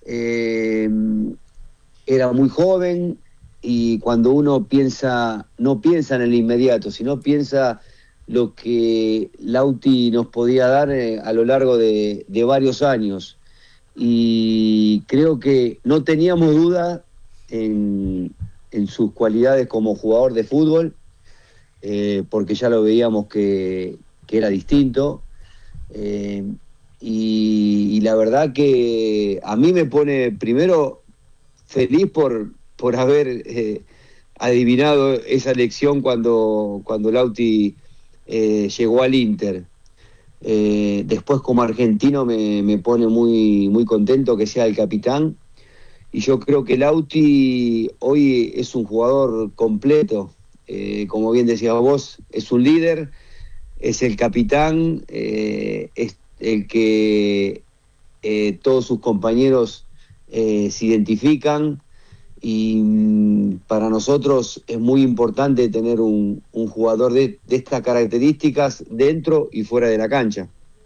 era muy joven, y cuando uno no piensa en el inmediato, sino piensa lo que Lauti nos podía dar a lo largo de varios años. Y creo que no teníamos duda en sus cualidades como jugador de fútbol, porque ya lo veíamos que era distinto, y la verdad que a mí me pone primero feliz por haber adivinado esa elección cuando Lauti llegó al Inter. Después, como argentino, me pone muy, muy contento que sea el capitán, y yo creo que Lauti hoy es un jugador completo, como bien decías vos, es un líder, es el capitán, es el que todos sus compañeros se identifican, y para nosotros es muy importante tener un jugador de estas características dentro y fuera de la cancha.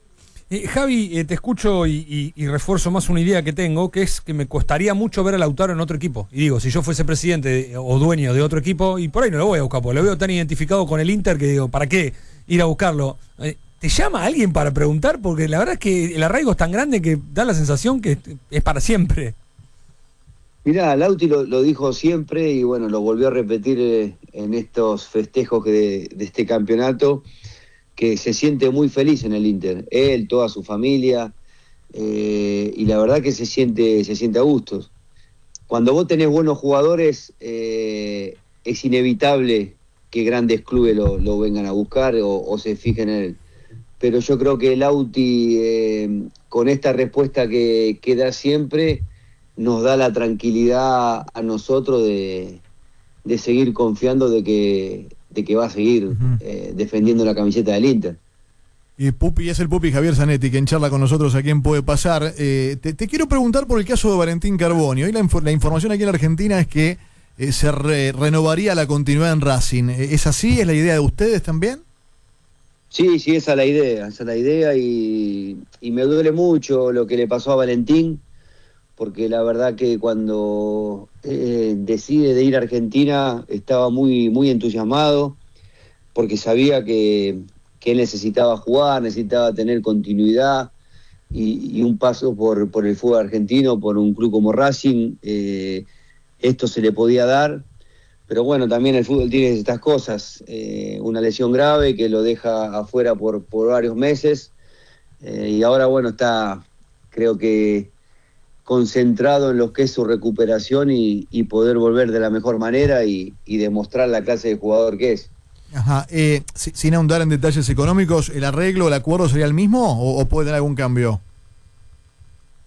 Javi, te escucho y refuerzo más una idea que tengo, que es que me costaría mucho ver a Lautaro en otro equipo. Y digo, si yo fuese presidente o dueño de otro equipo, y por ahí no lo voy a buscar, porque lo veo tan identificado con el Inter que digo, ¿para qué ir a buscarlo? ¿Te llama alguien para preguntar? Porque la verdad es que el arraigo es tan grande que da la sensación que es para siempre. Mirá, Lauti lo dijo siempre, y bueno, lo volvió a repetir en estos festejos de este campeonato, que se siente muy feliz en el Inter, él, toda su familia, y la verdad que se siente a gusto. Cuando vos tenés buenos jugadores, es inevitable que grandes clubes lo vengan a buscar o se fijen en él. Pero yo creo que Lauti, con esta respuesta que da siempre, nos da la tranquilidad a nosotros de seguir confiando de que va a seguir defendiendo la camiseta del Inter. Y Pupi, es el Pupi Javier Zanetti, quien charla con nosotros aquí en Puede Pasar. Te quiero preguntar por el caso de Valentín Carboni. Hoy la información aquí en la Argentina es que se renovaría la continuidad en Racing. ¿Es así? ¿Es la idea de ustedes también? Sí, esa es la idea, y me duele mucho lo que le pasó a Valentín, porque la verdad que cuando decide de ir a Argentina estaba muy, muy entusiasmado, porque sabía que él necesitaba jugar, necesitaba tener continuidad, y un paso por el fútbol argentino, por un club como Racing, esto se le podía dar. Pero bueno, también el fútbol tiene estas cosas, una lesión grave que lo deja afuera por varios meses, y ahora bueno, está, creo que, concentrado en lo que es su recuperación y poder volver de la mejor manera y demostrar la clase de jugador que es. Ajá, sin ahondar en detalles económicos, ¿el arreglo, el acuerdo sería el mismo o puede tener algún cambio?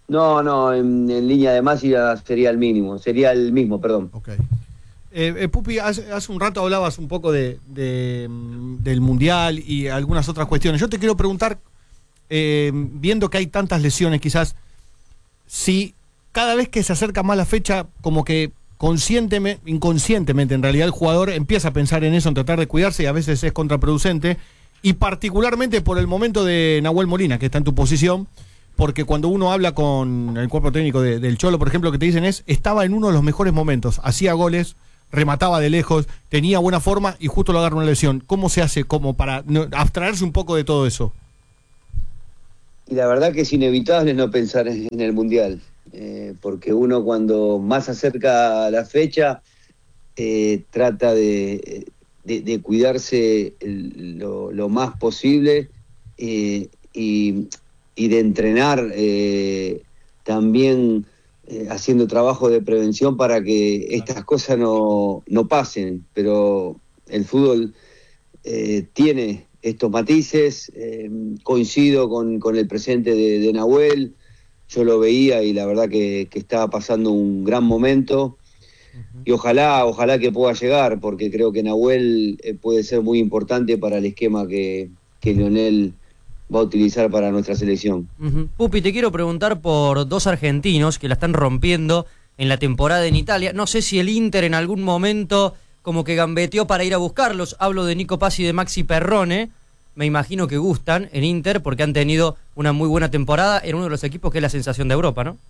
No, en línea de más sería el mismo, perdón. Pupi, hace un rato hablabas un poco del Mundial y algunas otras cuestiones. Yo te quiero preguntar, viendo que hay tantas lesiones quizás, si cada vez que se acerca más la fecha, como que inconscientemente en realidad el jugador empieza a pensar en eso, en tratar de cuidarse, y a veces es contraproducente, y particularmente por el momento de Nahuel Molina, que está en tu posición, porque cuando uno habla con el cuerpo técnico del Cholo, por ejemplo, lo que te dicen es, estaba en uno de los mejores momentos, hacía goles, remataba de lejos, tenía buena forma y justo lo agarra una lesión. ¿Cómo se hace como para abstraerse un poco de todo eso? Y la verdad que es inevitable no pensar en el Mundial, porque uno cuando más se acerca a la fecha trata de cuidarse lo más posible y de entrenar también haciendo trabajo de prevención para que estas cosas no pasen, pero el fútbol tiene estos matices. Coincido con el presente de Nahuel, yo lo veía y la verdad que estaba pasando un gran momento, y ojalá que pueda llegar, porque creo que Nahuel puede ser muy importante para el esquema que Lionel va a utilizar para nuestra selección. Pupi, te quiero preguntar por dos argentinos que la están rompiendo en la temporada en Italia. No sé si el Inter en algún momento como que gambeteó para ir a buscarlos. Hablo de Nico Paz y de Maxi Perrone. Me imagino que gustan en Inter porque han tenido una muy buena temporada en uno de los equipos que es la sensación de Europa, ¿no?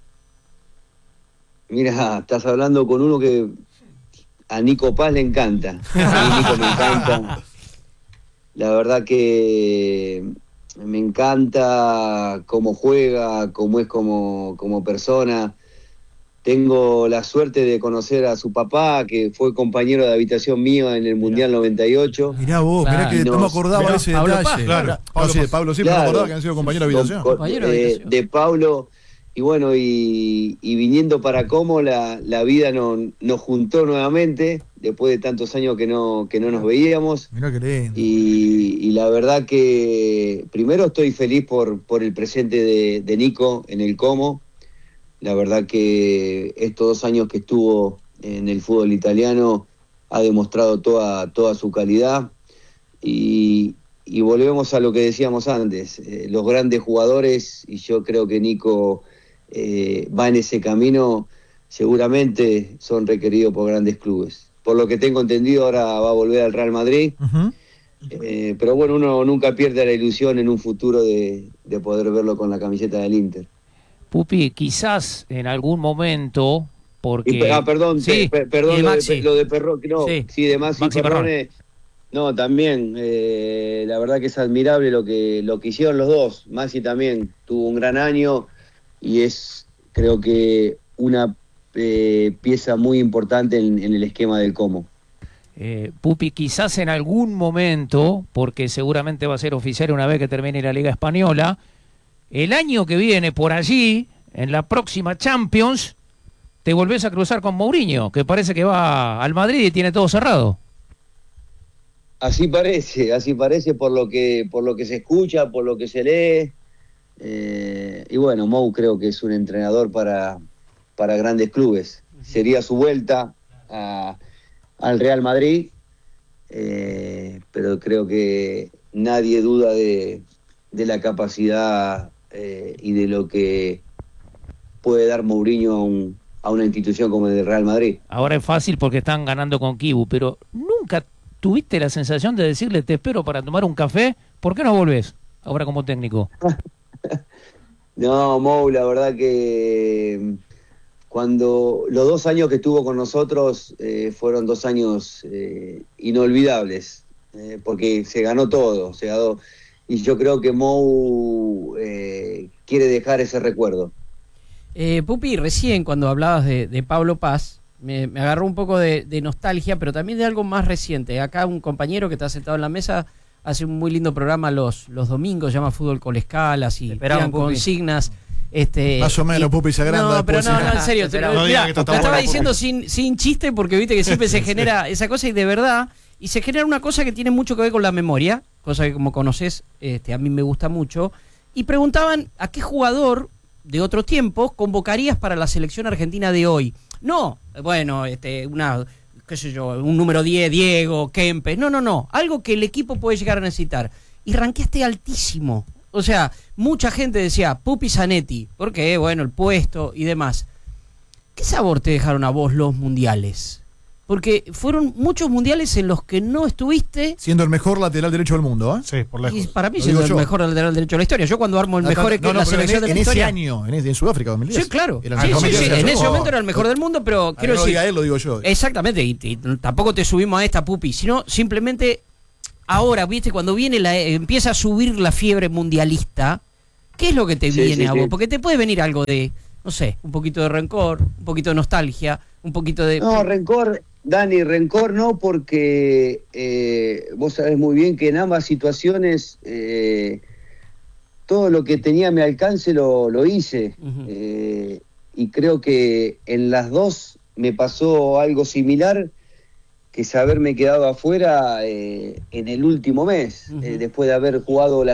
Mira, estás hablando con uno que a Nico Paz le encanta. A mí Nico me encanta. La verdad que me encanta cómo juega, cómo es como persona. Tengo la suerte de conocer a su papá, que fue compañero de habitación mío en el Mundial 98. Mirá vos, mirá que no me acordaba de ese detalle. Pablo sí, pero no me acordaba que han sido compañeros de habitación. De Pablo, y bueno, y viniendo para Como, la vida nos juntó nuevamente, después de tantos años que no nos veíamos. Mirá qué lindo. Y la verdad que primero estoy feliz por el presente de Nico en el Como. La verdad que estos 2 años que estuvo en el fútbol italiano ha demostrado toda su calidad. Y volvemos a lo que decíamos antes, los grandes jugadores, y yo creo que Nico va en ese camino, seguramente son requeridos por grandes clubes. Por lo que tengo entendido, ahora va a volver al Real Madrid. Pero bueno, uno nunca pierde la ilusión en un futuro de poder verlo con la camiseta del Inter. Pupi, quizás en algún momento, porque... perdón, sí, perdón lo de Perrone, no, sí, de Maxi Perrone. No, también, la verdad que es admirable lo que hicieron los dos. Maxi también tuvo un gran año y es, creo que, una pieza muy importante en el esquema del Como. Pupi, quizás en algún momento, porque seguramente va a ser oficial una vez que termine la Liga Española, el año que viene por allí, en la próxima Champions, te volvés a cruzar con Mourinho, que parece que va al Madrid y tiene todo cerrado. Así parece por lo que se escucha, por lo que se lee. Y bueno, Mou creo que es un entrenador para grandes clubes. Sería su vuelta al Real Madrid, pero creo que nadie duda de la capacidad y de lo que puede dar Mourinho a una institución como el Real Madrid. Ahora es fácil porque están ganando con Kibu, pero nunca tuviste la sensación de decirle te espero para tomar un café, ¿por qué no volvés ahora como técnico? No, Mou, la verdad que cuando los 2 años que estuvo con nosotros fueron 2 años inolvidables, porque se ganó todo, y yo creo que Mou quiere dejar ese recuerdo. Pupi, recién cuando hablabas de Pablo Paz, me agarró un poco de nostalgia, pero también de algo más reciente. Acá un compañero que está sentado en la mesa hace un muy lindo programa los domingos, se llama Fútbol con Escalas y tiran consignas. Más o menos, Pupi se agranda. No, pero no, en serio. No digas que esto está lo estaba bueno, diciendo sin chiste, porque viste que siempre se genera esa cosa y de verdad, y se genera una cosa que tiene mucho que ver con la memoria, cosa que como conoces, a mí me gusta mucho. Y preguntaban a qué jugador de otros tiempos convocarías para la selección argentina de hoy? No, bueno, qué sé yo, un número 10, Diego, Kempes. No. Algo que el equipo puede llegar a necesitar. Y ranqueaste altísimo. O sea, mucha gente decía Pupi Zanetti, porque, bueno, el puesto y demás. ¿Qué sabor te dejaron a vos los mundiales? Porque fueron muchos mundiales en los que no estuviste. Siendo el mejor lateral derecho del mundo, ¿eh? Sí, por lejos. Y para mí siendo el mejor lateral derecho de la historia. Yo cuando armo el mejor la selección de la historia. En ese año, en Sudáfrica 2010. Sí, claro. En ese momento era el mejor del mundo, pero quiero decir. Él, lo digo yo. Exactamente, y tampoco te subimos a esta, Pupi, sino simplemente ahora, viste, cuando viene empieza a subir la fiebre mundialista, ¿qué es lo que te viene a vos? Porque te puede venir algo de, no sé, un poquito de rencor, un poquito de nostalgia, un poquito de... No, rencor, Dani, rencor no, porque vos sabés muy bien que en ambas situaciones todo lo que tenía a mi alcance lo hice. Uh-huh. Y creo que en las dos me pasó algo similar, que es haberme quedado afuera en el último mes, uh-huh. Después de haber jugado la